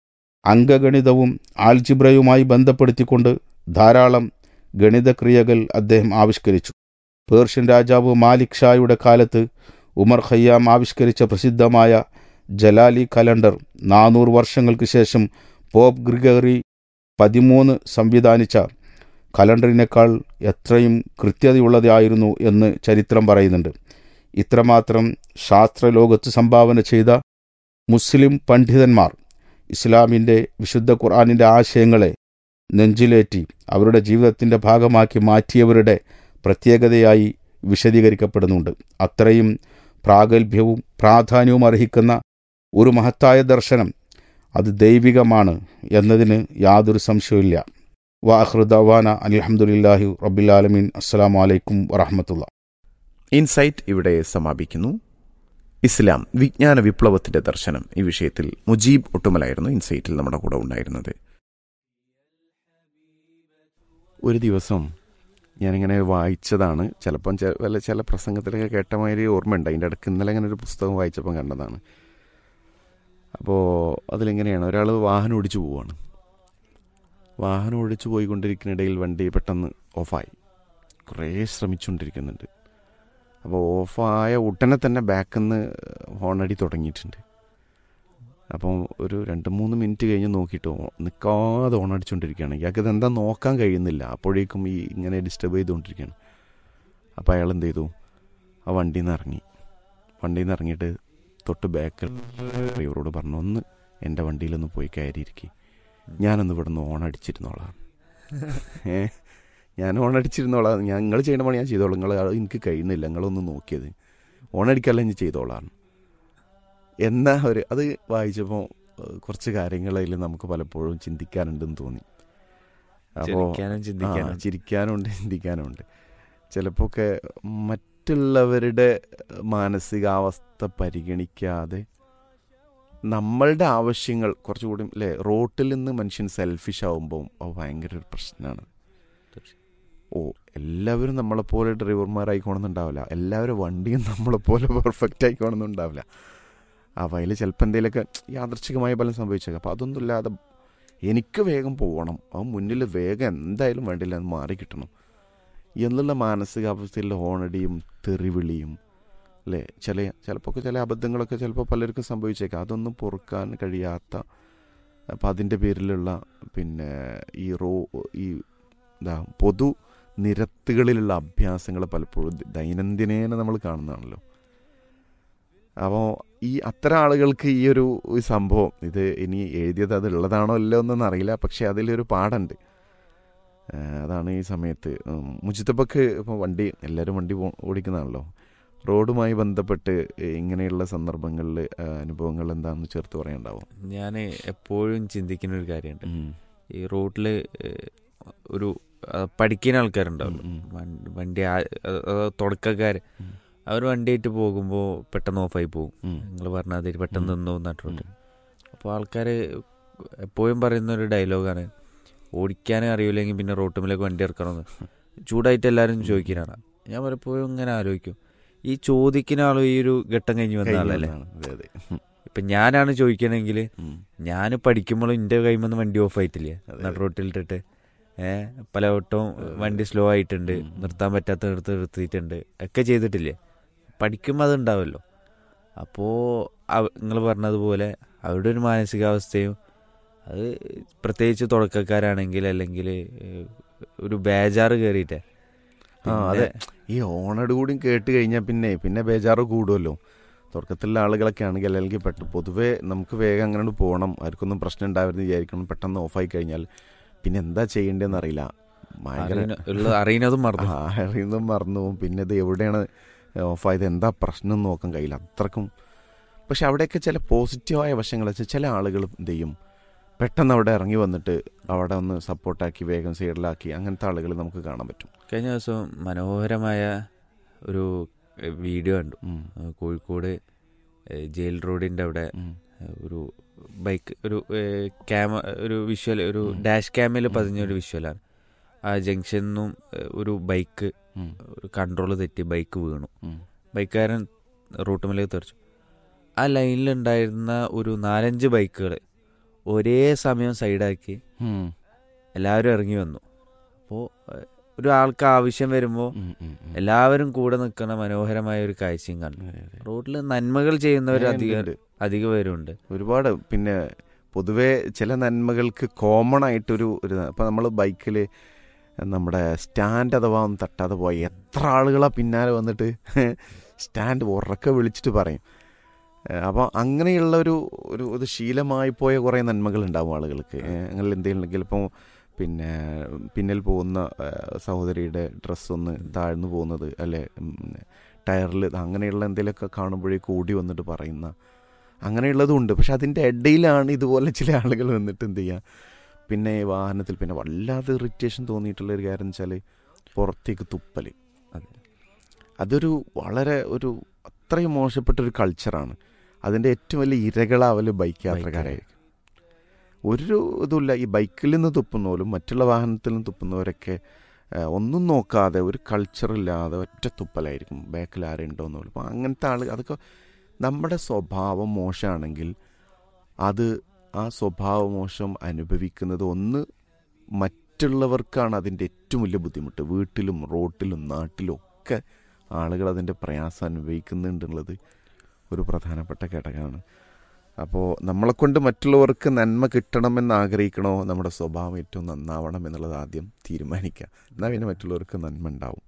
അംഗഗണിതവും ആൽജിബ്രയുമായി ബന്ധപ്പെടുത്തിക്കൊണ്ട് ധാരാളം ഗണിതക്രിയകൾ അദ്ദേഹം ആവിഷ്കരിച്ചു. പേർഷ്യൻ രാജാവ് മാലിക് ഷായുടെ കാലത്ത് ഉമർ ഖയ്യാം ആവിഷ്കരിച്ച പ്രസിദ്ധമായ ജലാലി കലണ്ടർ നാനൂറ് വർഷങ്ങൾക്ക് ശേഷം പോപ്പ് ഗ്രിഗറി പതിമൂന്ന് സംവിധാനിച്ച കലണ്ടറിനേക്കാൾ എത്രയും കൃത്യതയുള്ളതായിരുന്നു എന്ന് ചരിത്രം പറയുന്നുണ്ട്. ഇത്രമാത്രം ശാസ്ത്രലോകത്ത് സംഭാവന ചെയ്ത മുസ്ലിം പണ്ഡിതന്മാർ ഇസ്ലാമിൻ്റെ വിശുദ്ധ ഖുർആനിൻ്റെ ആശയങ്ങളെ നെഞ്ചിലേറ്റി അവരുടെ ജീവിതത്തിൻ്റെ ഭാഗമാക്കി മാറ്റിയവരുടെ പ്രത്യേകതയായി വിശദീകരിക്കപ്പെടുന്നുണ്ട്. അത്രയും പ്രാഗൽഭ്യവും പ്രാധാന്യവും അർഹിക്കുന്ന ഒരു മഹത്തായ ദർശനം അത് ദൈവികമാണ് എന്നതിന് യാതൊരു സംശയവുമില്ല. വാഖിറു ദഅ്വാന അൽഹംദുലില്ലാഹി റബ്ബിൽ ആലമീൻ. അസ്സലാമു അലൈക്കും വറഹ്മത്തുള്ളാഹി. ഇൻസൈറ്റ് ഇവിടെ സമാപിക്കുന്നു. ഇസ്ലാം വിജ്ഞാന വിപ്ലവത്തിന്റെ ദർശനം ഈ വിഷയത്തിൽ മുജീബ് ഒട്ടുമലായിരുന്നു ഇൻസൈറ്റിൽ നമ്മുടെ കൂടെ ഉണ്ടായിരുന്നത്. ഒരു ദിവസം ഞാനിങ്ങനെ വായിച്ചതാണ്, ചിലപ്പം വല്ല ചില പ്രസംഗത്തിലൊക്കെ കേട്ട മാതിരി ഓർമ്മയുണ്ട്. അതിൻ്റെ ഇടയ്ക്ക് ഇന്നലെ ഇങ്ങനെ ഒരു പുസ്തകം വായിച്ചപ്പം കണ്ടതാണ്. അപ്പോൾ അതിലെങ്ങനെയാണ്, ഒരാൾ വാഹനം ഓടിച്ചു പോവുകയാണ്. വാഹനം ഓടിച്ചു പോയിക്കൊണ്ടിരിക്കുന്നിടയിൽ വണ്ടി പെട്ടെന്ന് ഓഫായി. കുറേ ശ്രമിച്ചുകൊണ്ടിരിക്കുന്നുണ്ട്. അപ്പോൾ ഓഫായ ഉടനെ തന്നെ ബാക്കിൽ നിന്ന് ഹോണടി തുടങ്ങിയിട്ടുണ്ട്. അപ്പം ഒരു രണ്ട് മൂന്ന് മിനിറ്റ് കഴിഞ്ഞ് നോക്കിയിട്ട് നിൽക്കാതെ ഹോണടിച്ചുകൊണ്ടിരിക്കുകയാണ്. ഇയാൾക്ക് ഇതെന്താ നോക്കാൻ കഴിയുന്നില്ല. അപ്പോഴേക്കും ഈ ഇങ്ങനെ ഡിസ്റ്റർബ് ചെയ്തുകൊണ്ടിരിക്കുകയാണ്. അപ്പോൾ അയാൾ എന്ത് ചെയ്തു, ആ വണ്ടിയിൽ നിന്ന് ഇറങ്ങി. വണ്ടിയിൽ നിന്ന് ഇറങ്ങിയിട്ട് തൊട്ട് ബാക്കിൽ ഡ്രൈവറോട് പറഞ്ഞു, ഒന്ന് എൻ്റെ വണ്ടിയിലൊന്ന് പോയി കയറിയിരിക്കും, ഞാനൊന്ന് ഇവിടെ നിന്ന് ഓണടിച്ചിരുന്നോളാം. ഏ ഞാൻ ഓണടിച്ചിരുന്നോളാം, ഞാൻ നിങ്ങൾ ചെയ്യണ പണി ഞാൻ ചെയ്തോളാം, നിങ്ങൾ എനിക്ക് കഴിയുന്നില്ല, നിങ്ങളൊന്ന് നോക്കിയത് ഓണടിക്കല്ല ഞാൻ ചെയ്തോളാം എന്നാ ഒരു അത് വായിച്ചപ്പോൾ കുറച്ച് കാര്യങ്ങളിൽ നമുക്ക് പലപ്പോഴും ചിന്തിക്കാനുണ്ടെന്ന് തോന്നി. അപ്പോൾ ചിരിക്കാനുണ്ട് ചിന്തിക്കാനുണ്ട്. ചിലപ്പോൾ ഒക്കെ മറ്റുള്ളവരുടെ മാനസികാവസ്ഥ പരിഗണിക്കാതെ നമ്മളുടെ ആവശ്യങ്ങൾ കുറച്ചുകൂടി അല്ലേ, റോട്ടിൽ നിന്ന് മനുഷ്യൻ സെൽഫിഷ് ആവുമ്പോൾ അത് ഭയങ്കര ഒരു പ്രശ്നമാണ്. ഓ എല്ലാവരും നമ്മളെപ്പോലെ ഡ്രൈവർമാരായിക്കോണമെന്നുണ്ടാവില്ല, എല്ലാവരും വണ്ടിയും നമ്മളെപ്പോലെ പെർഫെക്റ്റ് ആയിക്കോണമെന്നുണ്ടാവില്ല. അപ്പോൾ അതിൽ ചിലപ്പോൾ എന്തെങ്കിലുമൊക്കെ യാദൃച്ഛികമായ ഫലം സംഭവിച്ചേക്കാം. അപ്പോൾ അതൊന്നുമില്ലാതെ എനിക്ക് വേഗം പോകണം, ആ മുന്നിൽ വേഗം എന്തായാലും വേണ്ടില്ല, അത് മാറി കിട്ടണം, എന്നുള്ള മാനസികാവസ്ഥയിൽ ഹോണടിയും തെറിവിളിയും അല്ലേ, ചില ചിലപ്പോൾ ചില അബദ്ധങ്ങളൊക്കെ ചിലപ്പോൾ പലർക്കും സംഭവിച്ചേക്കാം. അതൊന്നും പൊറുക്കാൻ കഴിയാത്ത, അപ്പം അതിൻ്റെ പേരിലുള്ള പിന്നെ ഈ റോ ഈ എന്താ പൊതു നിരത്തുകളിലുള്ള അഭ്യാസങ്ങൾ പലപ്പോഴും ദൈനംദിനേന നമ്മൾ കാണുന്നതാണല്ലോ. അപ്പോൾ ഈ അത്തരം ആളുകൾക്ക് ഈ ഒരു സംഭവം ഇത് ഇനി എഴുതിയത് അത് ഉള്ളതാണോ അല്ലോ എന്നൊന്നും അറിയില്ല, പക്ഷേ അതിലൊരു പാടുണ്ട്. അതാണ് ഈ സമയത്ത് മുജിത്തബക്ക് ഇപ്പോൾ വണ്ടി എല്ലാവരും വണ്ടി ഓടിക്കുന്നതാണല്ലോ, റോഡുമായി ബന്ധപ്പെട്ട് ഇങ്ങനെയുള്ള സന്ദർഭങ്ങളിൽ അനുഭവങ്ങൾ എന്താണെന്ന് ചേർത്ത് പറയാനുണ്ടാവും? ഞാൻ എപ്പോഴും ചിന്തിക്കുന്ന ഒരു കാര്യമുണ്ട്. ഈ റോഡിൽ ഒരു പഠിക്കുന്ന ആൾക്കാരുണ്ടാവുമല്ലോ, വണ്ടി തുടക്കക്കാർ, അവർ വണ്ടിയായിട്ട് പോകുമ്പോൾ പെട്ടെന്ന് ഓഫായി പോകും. നിങ്ങൾ പറഞ്ഞാൽ അതിൽ പെട്ടെന്ന് നിന്നോ നട്ടിട്ടുണ്ട്. അപ്പോൾ ആൾക്കാർ എപ്പോഴും പറയുന്ന ഒരു ഡയലോഗാണ്, ഓടിക്കാനും അറിയില്ലെങ്കിൽ പിന്നെ റോട്ടുമിലേക്ക് വണ്ടി ഇറക്കണമെന്ന്. ചൂടായിട്ട് എല്ലാവരും ചോദിക്കാനാണ്. ഞാൻ പലപ്പോഴും ഇങ്ങനെ ആലോചിക്കും, ഈ ചോദിക്കുന്ന ആളും ഈ ഒരു ഘട്ടം കഴിഞ്ഞ് വന്ന ആളല്ലേ. ഇപ്പം ഞാനാണ് ചോദിക്കണമെങ്കിൽ ഞാൻ പഠിക്കുമ്പോഴും എൻ്റെ കൈമിൽ നിന്ന് വണ്ടി ഓഫ് ആയിട്ടില്ലേ നട റോട്ടിലിട്ടിട്ട്, ഏഹ് പലവട്ടവും വണ്ടി സ്ലോ ആയിട്ടുണ്ട്, നിർത്താൻ പറ്റാത്ത നിർത്ത് നിർത്തിയിട്ടുണ്ട്, ഒക്കെ ചെയ്തിട്ടില്ലേ. പഠിക്കുമ്പോൾ അതുണ്ടാവുമല്ലോ. അപ്പോൾ നിങ്ങൾ പറഞ്ഞതുപോലെ അവരുടെ ഒരു മാനസികാവസ്ഥയും, അത് പ്രത്യേകിച്ച് തുടക്കക്കാരാണെങ്കിൽ അല്ലെങ്കിൽ ഒരു ബേജാറ് കയറിയിട്ടേ. ആ അതെ, ഈ ഓണട് കൂടി കേട്ട് കഴിഞ്ഞാൽ പിന്നെ പിന്നെ ബേജാറ് കൂടുമല്ലോ. തുടക്കത്തിലുള്ള ആളുകളൊക്കെ ആണെങ്കിൽ അല്ലെങ്കിൽ പെട്ടെന്ന് പൊതുവേ നമുക്ക് വേഗം അങ്ങനെ പോകണം, ആർക്കൊന്നും പ്രശ്നം ഉണ്ടാവരുന്ന് വിചാരിക്കണം. പെട്ടെന്ന് ഓഫായി കഴിഞ്ഞാൽ പിന്നെ എന്താ ചെയ്യേണ്ടതെന്ന് അറിയില്ല. ഭയങ്കര അറിയുന്നതും മറന്നു അറിയുന്നതും മറന്നു പോകും. പിന്നെ ഇത് എവിടെയാണ് ഓഫായത്, എന്താ പ്രശ്നം എന്ന് നോക്കാൻ കഴിയില്ല അത്രക്കും. പക്ഷെ അവിടെയൊക്കെ ചില പോസിറ്റീവായ വശങ്ങൾ വെച്ചാൽ ചില ആളുകൾ എന്ത് ചെയ്യും, പെട്ടെന്ന് അവിടെ ഇറങ്ങി വന്നിട്ട് അവിടെ ഒന്ന് സപ്പോർട്ടാക്കി വേഗം സൈഡിലാക്കി, അങ്ങനത്തെ ആളുകൾ നമുക്ക് കാണാൻ പറ്റും. കഴിഞ്ഞ ദിവസം മനോഹരമായ ഒരു വീഡിയോ കണ്ടു. കോഴിക്കോട് ജയിൽ റോഡിൻ്റെ അവിടെ ഒരു ബൈക്ക്, ഒരു ക്യാമ ഒരു വിഷ്വൽ, ഒരു ഡാഷ് ക്യാമിൽ പതിഞ്ഞൊരു വിഷ്വലാണ്. ആ ജംഗ്ഷനിൽ നിന്നും ഒരു ബൈക്ക് ഒരു കൺട്രോൾ തെറ്റി ബൈക്ക് വീണു. ബൈക്കുകാരൻ റൂട്ടുമിലേക്ക് തെറിച്ചു. ആ ലൈനിലുണ്ടായിരുന്ന ഒരു നാലഞ്ച് ബൈക്കുകൾ ഒരേ സമയം സൈഡാക്കി എല്ലാവരും ഇറങ്ങി വന്നു. അപ്പോൾ ഒരാൾക്ക് ആവശ്യം വരുമ്പോൾ എല്ലാവരും കൂടെ നിൽക്കുന്ന മനോഹരമായ ഒരു കാഴ്ചയും കണ്ടു. റോഡിൽ നന്മകൾ ചെയ്യുന്നവർ അധികം അധിക പേരുണ്ട് ഒരുപാട്. പിന്നെ പൊതുവേ ചില നന്മകൾക്ക് കോമൺ ആയിട്ടൊരു ഒരു ഇപ്പം നമ്മൾ ബൈക്കിൽ നമ്മുടെ സ്റ്റാൻഡ് അഥവാ ഒന്ന് തട്ടാതെ പോയി എത്ര ആളുകളാണ് പിന്നാലെ വന്നിട്ട് സ്റ്റാൻഡ് ഉറക്കെ വിളിച്ചിട്ട് പറയും. അപ്പോൾ അങ്ങനെയുള്ള ഒരു ഒരു ഒരു ശീലമായി പോയ കുറേ നന്മകളുണ്ടാവും ആളുകൾക്ക്. അങ്ങനെ എന്തെങ്കിലും ഉണ്ടെങ്കിൽ ഇപ്പോൾ പിന്നെ പിന്നിൽ പോകുന്ന സഹോദരിയുടെ ഡ്രസ്സൊന്ന് താഴ്ന്നു പോകുന്നത്, അല്ലെ ടയറിൽ അങ്ങനെയുള്ള എന്തെങ്കിലുമൊക്കെ കാണുമ്പോഴേക്ക് ഓടി വന്നിട്ട് പറയുന്ന അങ്ങനെയുള്ളതും ഉണ്ട്. പക്ഷെ അതിൻ്റെ ഇടയിലാണ് ഇതുപോലെ ചില ആളുകൾ വന്നിട്ട് എന്ത് ചെയ്യുക, പിന്നെ വാഹനത്തിൽ പിന്നെ വല്ലാതെ ഇറിറ്റേഷൻ തോന്നിയിട്ടുള്ളൊരു കാര്യം വെച്ചാൽ പുറത്തേക്ക് തുപ്പൽ. അതെ, അതൊരു വളരെ ഒരു അത്രയും മോശപ്പെട്ടൊരു കൾച്ചറാണ്. അതിൻ്റെ ഏറ്റവും വലിയ ഇരകളാവൽ ബൈക്ക് യാത്രക്കാരായിരിക്കും. ഒരു ഇതുമില്ല, ഈ ബൈക്കിൽ നിന്ന് തുപ്പുന്നവരും മറ്റുള്ള വാഹനത്തിൽ നിന്ന് തുപ്പുന്നവരൊക്കെ ഒന്നും നോക്കാതെ ഒരു കൾച്ചറില്ലാതെ ഒറ്റ തുപ്പലായിരിക്കും, ബാക്കിൽ ആരുണ്ടോയെന്ന് പോലും. അപ്പോൾ അങ്ങനത്തെ ആൾ അതൊക്കെ നമ്മുടെ സ്വഭാവം മോശമാണെങ്കിൽ അത് ആ സ്വഭാവ മോശം അനുഭവിക്കുന്നത് ഒന്ന് മറ്റുള്ളവർക്കാണ് അതിൻ്റെ ഏറ്റവും വലിയ ബുദ്ധിമുട്ട്. വീട്ടിലും റോട്ടിലും നാട്ടിലും ഒക്കെ ആളുകൾ അതിൻ്റെ പ്രയാസം അനുഭവിക്കുന്നുണ്ടെന്നുള്ളത് ഒരു പ്രധാനപ്പെട്ട ഘടകമാണ്. അപ്പോൾ നമ്മളെക്കൊണ്ട് മറ്റുള്ളവർക്ക് നന്മ കിട്ടണമെന്ന് ആഗ്രഹിക്കണോ, നമ്മുടെ സ്വഭാവം ഏറ്റവും നന്നാവണം എന്നുള്ളത് ആദ്യം തീരുമാനിക്കുക. എന്നാൽ പിന്നെ മറ്റുള്ളവർക്ക് നന്മ ഉണ്ടാവും.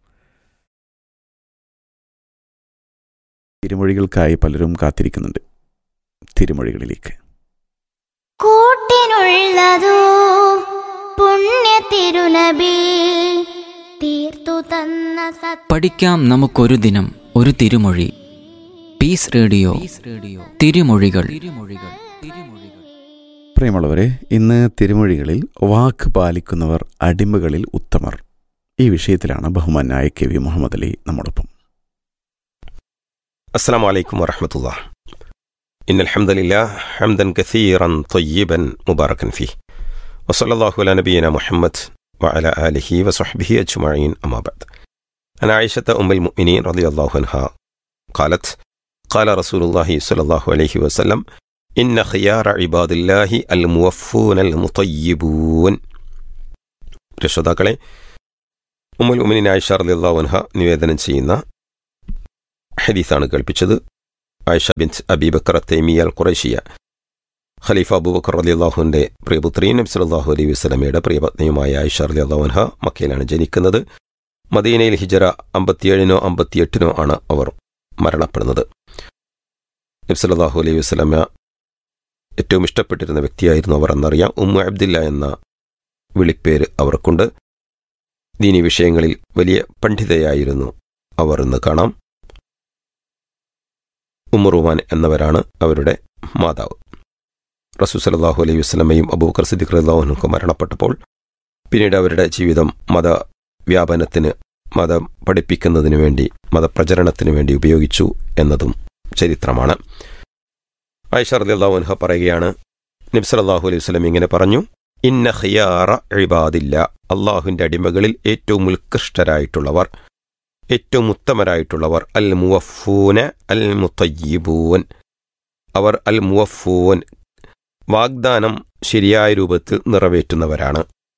തിരുമൊഴികൾക്കായി പലരും കാത്തിരിക്കുന്നുണ്ട്. തിരുമൊഴികളിലേക്ക് കൂട്ടിനുള്ളതോ പുണ്യ തിരുനബി തീർത്തു തന്ന സത്യം. പഠിക്കാം നമുക്കൊരു ദിനം ഒരു തിരുമൊഴി. പീസ് റേഡിയോ തിരുമൊഴികൾ. പ്രിയമുള്ളവരെ, ഇന്ന് തിരുമൊഴികളിൽ വാക്ക് പാലിക്കുന്നവർ അടിമകളിൽ ഉത്തമർ, ഈ വിഷയത്തിലാണ് ബഹുമാനായ കെ വി മുഹമ്മദ് അലി നമ്മോടൊപ്പം. السلام عليكم ورحمة الله. إن الحمد لله حمدا كثيرا طيبا مباركا فيه وصلى الله على نبينا محمد وعلى آله وصحبه أجمعين. أما بعد، أنا عائشة أم المؤمنين رضي الله عنها قالت قال رسول الله صلى الله عليه وسلم إن خيار عباد الله الموفون المطيبون. രക്ഷതാക്കളെ, ഉമ്മുൽ മുഅ്മിനീൻ ആയിഷ റളിയല്ലാഹു അൻഹ നിവേദനം ചെയ്യുന്ന ഹദീസാണ് കേൾപ്പിച്ചത്. ആയിഷ ബിൻത് അബീ ബക്കർ തൈമിയ അൽ ഖുറൈശിയ, ഖലീഫ അബൂബക്കർ റളിയല്ലാഹുവിൻ്റെ പ്രിയപുത്രിയും നബി സല്ലല്ലാഹു അലൈഹി വസല്ലമയുടെ പ്രിയപത്നിയുമായ ആയിഷ റളിയല്ലാഹു അൻഹ മക്കയിലാണ് ജനിക്കുന്നത്. മദീനയിൽ ഹിജറ അമ്പത്തിയേഴിനോ അമ്പത്തിയെട്ടിനോ ആണ് അവർ മരണപ്പെടുന്നത്. നബി സല്ലല്ലാഹു അലൈഹി വസല്ലമ ഏറ്റവും ഇഷ്ടപ്പെട്ടിരുന്ന വ്യക്തിയായിരുന്നു അവർ എന്നറിയാം. ഉമ്മു അബ്ദില്ല എന്ന വിളിപ്പേര് അവർക്കുണ്ട്. ദീനി വിഷയങ്ങളിൽ വലിയ പണ്ഡിതയായിരുന്നു അവർ എന്ന് കാണാം. ഉമ്മു റുമാൻ എന്നവരാണ് അവരുടെ മാതാവ്. റസൂൽ സല്ലല്ലാഹു അലൈഹി വസല്ലമയും അബൂബക്കർ സിദ്ദീഖ് റളിയല്ലാഹു അൻഹു മരണപ്പെട്ടപ്പോൾ പിന്നീട് അവരുടെ ജീവിതം മതവ്യാപനത്തിന്, മതം പഠിപ്പിക്കുന്നതിനു വേണ്ടി, മതപ്രചരണത്തിനു വേണ്ടി ഉപയോഗിച്ചു എന്നതും ചരിത്രമാണ്. ആയിഷ റളിയല്ലാഹു അൻഹ പറയുകയാണ്, നബി സല്ലല്ലാഹു അലൈഹി വസല്ലം ഇങ്ങനെ പറഞ്ഞു, ഇന്ന ഖിയാറ ഇബാദില്ല, അള്ളാഹുവിൻ്റെ അടിമകളിൽ ഏറ്റവും ഉത്കൃഷ്ടരായിട്ടുള്ളവർ, ഏറ്റവും ഉത്തമരായിട്ടുള്ളവർ അൽ മുവഫൂന അൽ മുത്തയ്യിബൂൻ, അവർ അൽ മുവഫൂൻ വാഗ്ദാനം ശരിയായ രൂപത്തിൽ നിറവേറ്റുന്നവരാണ്.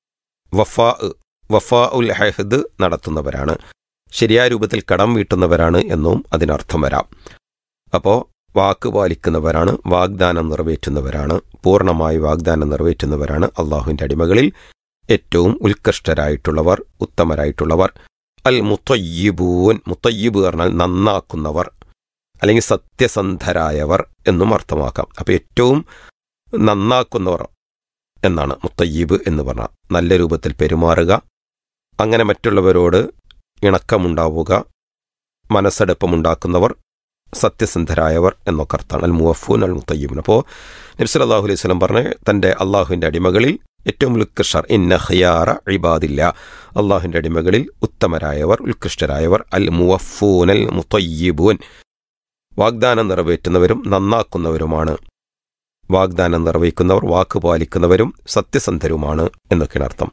വഫാ വഫാ ഉൽ അഹദ് നടത്തുന്നവരാണ്, ശരിയായ രൂപത്തിൽ കടം വീട്ടുന്നവരാണ് എന്നും അതിനർത്ഥം വരാം. അപ്പോൾ വാക്ക് പാലിക്കുന്നവരാണ്, വാഗ്ദാനം നിറവേറ്റുന്നവരാണ്, പൂർണ്ണമായി വാഗ്ദാനം നിറവേറ്റുന്നവരാണ് അള്ളാഹുവിൻ്റെ അടിമകളിൽ ഏറ്റവും ഉത്കൃഷ്ടരായിട്ടുള്ളവർ, ഉത്തമരായിട്ടുള്ളവർ. അൽ മുത്തയ്യിബൂൻ, മുത്തയ്യിബ് പറഞ്ഞാൽ നന്നാക്കുന്നവർ അല്ലെങ്കിൽ സത്യസന്ധരായവർ എന്നും അർത്ഥമാക്കാം. അപ്പോൾ ഏറ്റവും നന്നാക്കുന്നവർ എന്നാണ് മുത്തയ്യിബ് എന്ന് പറഞ്ഞാൽ. നല്ല രൂപത്തിൽ പെരുമാറുക, അങ്ങനെ മറ്റുള്ളവരോട് ഇണക്കമുണ്ടാവുക, മനസ്സടുപ്പമുണ്ടാക്കുന്നവർ, സത്യസന്ധരായവർ എന്നൊക്കെ അർത്ഥമാണ് അൽ മുവഫൂൻ അൽ മുത്തയ്യിബൂൻ. അപ്പോൾ നബി സല്ലല്ലാഹു അലൈഹി വസല്ലം പറഞ്ഞ് തൻ്റെ അള്ളാഹുവിൻ്റെ അടിമകളിൽ ഏറ്റവും ഉത്കൃഷ്ടർ, ഇന്ന ഖിയാറ ഇബാദില്ല, അള്ളാഹുവിൻ്റെ അടിമകളിൽ ഉത്തമരായവർ, ഉത്കൃഷ്ടരായവർ അൽ മുവഫൂൻ അൽ മുത്തയ്യിബൂൻ, വാഗ്ദാനം നിറവേറ്റുന്നവരും നന്നാക്കുന്നവരുമാണ്. വാഗ്ദാനം നിർവഹിക്കുന്നവർ, വാക്ക് പാലിക്കുന്നവരും സത്യസന്ധരുമാണ് എന്നൊക്കെയാണ് അർത്ഥം.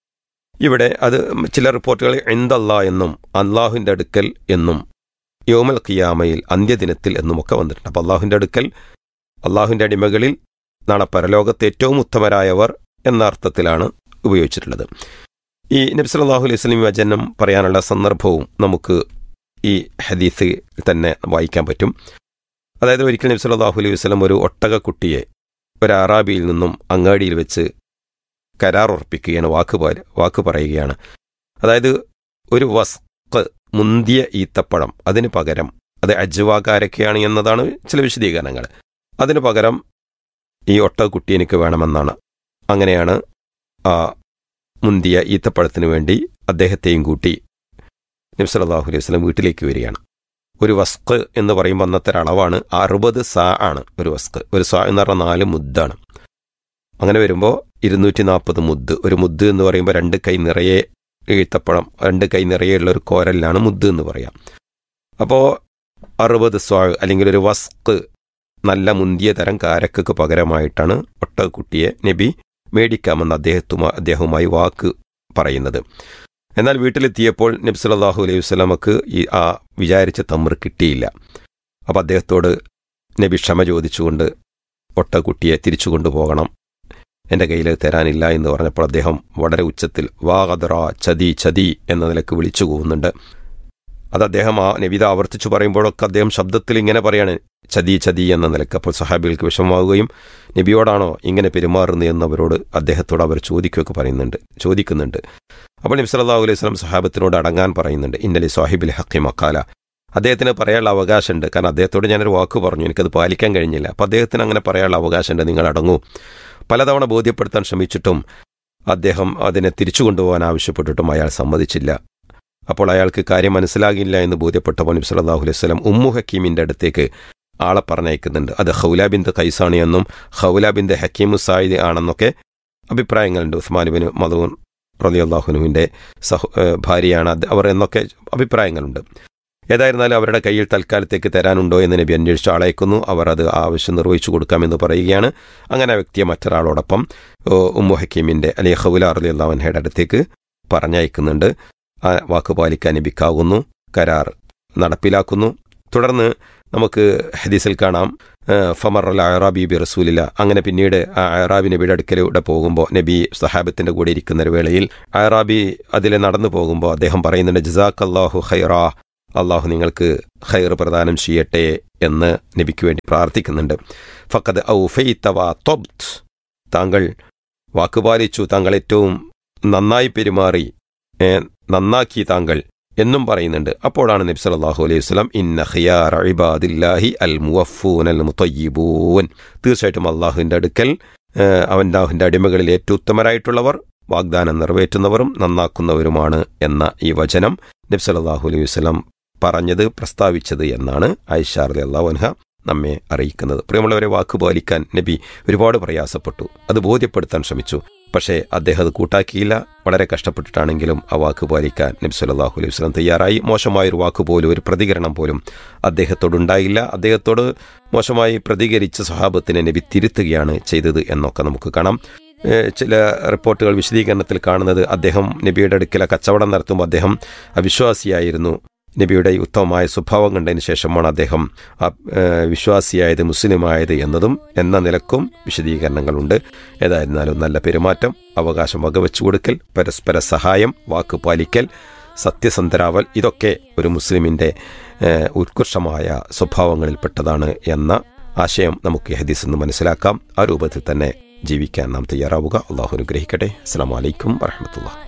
ഇവിടെ അത് ചില റിപ്പോർട്ടുകൾ ഇൻദല്ലാ എന്നും അള്ളാഹുവിൻ്റെ അടുക്കൽ എന്നും യൗമൽ ഖിയാമയിൽ അന്ത്യദിനത്തിൽ എന്നുമൊക്കെ വന്നിട്ടുണ്ട്. അപ്പോൾ അള്ളാഹുവിൻ്റെ അടുക്കൽ, അള്ളാഹുവിൻ്റെ അടിമകളിൽ നാളെ പരലോകത്ത് ഏറ്റവും ഉത്തമരായവർ എന്ന അർത്ഥത്തിലാണ് ഉപയോഗിച്ചിട്ടുള്ളത്. ഈ നബി സല്ലല്ലാഹു അലൈഹി വസല്ലം വചനം പറയാനുള്ള സന്ദർഭവും നമുക്ക് ഈ ഹദീസിൽ തന്നെ വായിക്കാൻ പറ്റും. അതായത് ഒരിക്കൽ നബി സല്ലല്ലാഹു അലൈഹി വസല്ലം ഒരു ഒട്ടകക്കുട്ടിയെ ഒരു അറാബിയിൽ നിന്നും അങ്ങാടിയിൽ വെച്ച് കരാർ ഉറപ്പിക്കുകയാണ്, വാക്ക് വാക്ക് പറയുകയാണ്. അതായത് ഒരു വസ്ഖ്, മുന്തിയ ഈത്തപ്പഴം, അതിന് പകരം, അത് അജ്വാകാരൊക്കെയാണ് എന്നതാണ് ചില വിശദീകരണങ്ങൾ, അതിന് പകരം ഈ ഒട്ടകക്കുട്ടി എനിക്ക് വേണമെന്നാണ്. അങ്ങനെയാണ് ആ മുന്തിയ ഈത്തപ്പഴത്തിന് വേണ്ടി അദ്ദേഹത്തെയും കൂട്ടി നബി സല്ലല്ലാഹു അലൈഹി വസല്ലം വീട്ടിലേക്ക് വരികയാണ്. ഒരു വസ്ഖ് എന്ന് പറയുമ്പോൾ അന്നത്തെ ഒരളവാണ്, അറുപത് സാ ആണ് ഒരു വസ്ഖ്. ഒരു സാ എന്ന് പറഞ്ഞാൽ നാല് മുദ്ദാണ്. അങ്ങനെ വരുമ്പോൾ ഇരുന്നൂറ്റി നാൽപ്പത് മുദ്ദ്. ഒരു മുദ്ദ് എന്ന് പറയുമ്പോൾ രണ്ട് കൈ നിറയെ ഈത്തപ്പഴം, രണ്ട് കൈ നിറയെയുള്ള ഒരു കോരലിനാണ് മുദ്ദ് എന്ന് പറയാം. അപ്പോൾ അറുപത് സ്വാ അല്ലെങ്കിൽ ഒരു വസ്ഖ്, നല്ല മുന്തിയ തരം കാരക്കക്ക് പകരമായിട്ടാണ് ഒട്ടകക്കുട്ടിയെ നബി മേടിക്കാമെന്ന് അദ്ദേഹത്തുമാ അദ്ദേഹവുമായി വാക്ക് പറയുന്നത്. എന്നാൽ വീട്ടിലെത്തിയപ്പോൾ നബി സല്ലല്ലാഹു അലൈഹി വസല്ലമക്ക് ഈ ആ വിചാരിച്ച തമ്ർ കിട്ടിയില്ല. അപ്പോൾ അദ്ദേഹത്തോട് നബി ക്ഷമ ചോദിച്ചുകൊണ്ട് ഒട്ടകക്കുട്ടിയെ തിരിച്ചു കൊണ്ടുപോകണം, എൻ്റെ കയ്യിൽ തരാനില്ല എന്ന് പറഞ്ഞപ്പോൾ അദ്ദേഹം വളരെ ഉച്ചത്തിൽ വാ ഖദറ, ചതി ചതി എന്ന നിലക്ക് വിളിച്ചു പോകുന്നുണ്ട്. അത് അദ്ദേഹം ആ നബിത ആവർത്തിച്ചു പറയുമ്പോഴൊക്കെ അദ്ദേഹം ശബ്ദത്തിൽ ഇങ്ങനെ പറയാണ്, ചതി ചതി എന്ന നിലക്ക്. അപ്പോൾ സഹാബികൾക്ക് വിഷമമാവുകയും നബിയോടാണോ ഇങ്ങനെ പെരുമാറുന്നത് എന്നവരോട് അദ്ദേഹത്തോട് അവർ ചോദിക്കുകയൊക്കെ പറയുന്നുണ്ട് ചോദിക്കുന്നുണ്ട് അപ്പോൾ നബി സല്ലല്ലാഹു അലൈഹി വസല്ലം സഹാബത്തിനോട് അടങ്ങാൻ പറയുന്നുണ്ട്. ഇന്നലി സാഹിബിൽ ഹഖി മക്കാല, അദ്ദേഹത്തിന് പറയാനുള്ള അവകാശമുണ്ട്. കാരണം അദ്ദേഹത്തോട് ഞാനൊരു വാക്ക് പറഞ്ഞു, എനിക്കത് പാലിക്കാൻ കഴിഞ്ഞില്ല. അപ്പോൾ അദ്ദേഹത്തിന് അങ്ങനെ പറയാനുള്ള അവകാശമുണ്ട്, നിങ്ങൾ അടങ്ങൂ. പലതവണ ബോധ്യപ്പെടുത്താൻ ശ്രമിച്ചിട്ടും അദ്ദേഹം അതിനെ തിരിച്ചു കൊണ്ടുപോകാൻ ആവശ്യപ്പെട്ടിട്ടും അയാൾ സമ്മതിച്ചില്ല. അപ്പോൾ അയാൾക്ക് കാര്യം മനസ്സിലാകില്ല എന്ന് ബോധ്യപ്പെട്ടപ്പോൾ നബി സല്ലല്ലാഹു അലൈഹി വസല്ലം ഉമ്മു ഹക്കീമിൻ്റെ അടുത്തേക്ക് ആളെ പറഞ്ഞയക്കുന്നുണ്ട്. അത് ഖൗല ബിൻത് ഖൈസാണ് എന്നും ഖൗല ബിൻത് ഹക്കീമു സായിദ് ആണെന്നൊക്കെ അഭിപ്രായങ്ങളുണ്ട്. ഉസ്മാൻ ഇബ്നു മദൂൻ റളിയല്ലാഹു അൻഹുവിൻ്റെ സഹ ഭാര്യയാണ് അവർ എന്നൊക്കെ അഭിപ്രായങ്ങളുണ്ട്. ഏതായിരുന്നാലും അവരുടെ കയ്യിൽ തൽക്കാലത്തേക്ക് തരാനുണ്ടോ എന്ന് നബി അന്വേഷിച്ച് ആളയക്കുന്നു. അവർ അത് ആവശ്യം നിർവഹിച്ചു കൊടുക്കാമെന്ന് പറയുകയാണ്. അങ്ങനെ ആ വ്യക്തിയെ മറ്റൊരാളോടൊപ്പം ഉമ്മു ഹക്കീമിൻ്റെ അല്ലെങ്കിൽ ഖൗല റളിയല്ലാഹു അൻഹയുടെ അടുത്തേക്ക് പറഞ്ഞയക്കുന്നുണ്ട്. ആ വാക്ക് പാലിക്കാൻ നബിക്കാവുന്നു, കരാർ നടപ്പിലാക്കുന്നു. തുടർന്ന് നമുക്ക് ഹദീസിൽ കാണാം, ഫമർ അൽ അറാബി ബി റസൂലില്ല. അങ്ങനെ പിന്നീട് ആ അറാബി നബിയുടെ അടുക്കലൂടെ പോകുമ്പോൾ, നബി സഹാബത്തിൻ്റെ കൂടെ ഇരിക്കുന്ന ഒരു വേളയിൽ അറാബി അതിലെ നടന്നു പോകുമ്പോൾ അദ്ദേഹം പറയുന്നുണ്ട്, ജസാഖ് അല്ലാഹു ഖൈറാ, അള്ളാഹു നിങ്ങൾക്ക് ഖൈർ പ്രദാനം ചെയ്യട്ടെ എന്ന് നബിക്ക് വേണ്ടി പ്രാർത്ഥിക്കുന്നുണ്ട്. ഫഖദ് ഔഫൈത വ ത്വബ്ത്, താങ്കൾ വാക്കുപാലിച്ചു, താങ്കൾ ഏറ്റവും നന്നായി പെരുമാറി, നന്നാക്കി താങ്കൾ എന്നും പറയുന്നുണ്ട്. അപ്പോഴാണ് നബി സല്ലല്ലാഹു അലൈഹി വസല്ലം ഇന്ന ഖിയാറ ഇബാദില്ലാഹി അൽ മുവഫൂൻ അൽ മുതയ്യിബൂൻ, തീർച്ചയായിട്ടും അള്ളാഹുവിൻ്റെ അടുക്കൽ അവൻ്റെ അവൻ്റെ അടിമകളിൽ ഏറ്റവും ഉത്തമരായിട്ടുള്ളവർ വാഗ്ദാനം നിറവേറ്റുന്നവരും നന്നാക്കുന്നവരുമാണ് എന്ന ഈ വചനം നബി സല്ലല്ലാഹു അലൈഹി വസല്ലം പറഞ്ഞത്, പ്രസ്താവിച്ചത് എന്നാണ് ആയിഷ റളിയല്ലാഹു അൻഹ നമ്മെ അറിയിക്കുന്നത്. പ്രിയമുള്ളവരെ, വാക്കുപാലിക്കാൻ നബി ഒരുപാട് പ്രയാസപ്പെട്ടു, അത് ബോധ്യപ്പെടുത്താൻ ശ്രമിച്ചു. പക്ഷേ അദ്ദേഹം അത് കൂട്ടാക്കിയില്ല. വളരെ കഷ്ടപ്പെട്ടിട്ടാണെങ്കിലും ആ വാക്ക് പാലിക്കാൻ നബി സല്ലല്ലാഹു അലൈഹി വസല്ലം തയ്യാറായി. മോശമായൊരു വാക്ക് പോലും, ഒരു പ്രതികരണം പോലും അദ്ദേഹത്തോടുണ്ടായില്ല. അദ്ദേഹത്തോട് മോശമായി പ്രതികരിച്ച സ്വഹാബത്തിനെ നബി തിരുത്തുകയാണ് ചെയ്തത് എന്നൊക്കെ നമുക്ക് കാണാം. ചില റിപ്പോർട്ടുകൾ വിശദീകരണത്തിൽ കാണുന്നത്, അദ്ദേഹം നബിയുടെ അടുക്കൽ കച്ചവടം നടത്തുമ്പോൾ അദ്ദേഹം അവിശ്വാസിയായിരുന്നു. നബിയുടെ ഉത്തമമായ സ്വഭാവം കണ്ടതിന് ശേഷമാണ് അദ്ദേഹം വിശ്വാസിയായത്, മുസ്ലിമായത് എന്നതും എന്ന നിലക്കും വിശദീകരണങ്ങളുണ്ട്. ഏതായിരുന്നാലും നല്ല പെരുമാറ്റം, അവകാശം വകവെച്ചു കൊടുക്കൽ, പരസ്പര സഹായം, വാക്ക് പാലിക്കൽ, സത്യസന്ധരാവൽ, ഇതൊക്കെ ഒരു മുസ്ലിമിൻ്റെ ഉത്കൃഷ്ടമായ സ്വഭാവങ്ങളിൽപ്പെട്ടതാണ് എന്ന ആശയം നമുക്ക് ഈ ഹദീസിൽ നിന്ന് മനസ്സിലാക്കാം. ആ രൂപത്തിൽ തന്നെ ജീവിക്കാൻ നാം തയ്യാറാവുക. അള്ളാഹു അനുഗ്രഹിക്കട്ടെ. അസ്സലാമു അലൈക്കും വറഹ്മത്തുള്ളാഹി.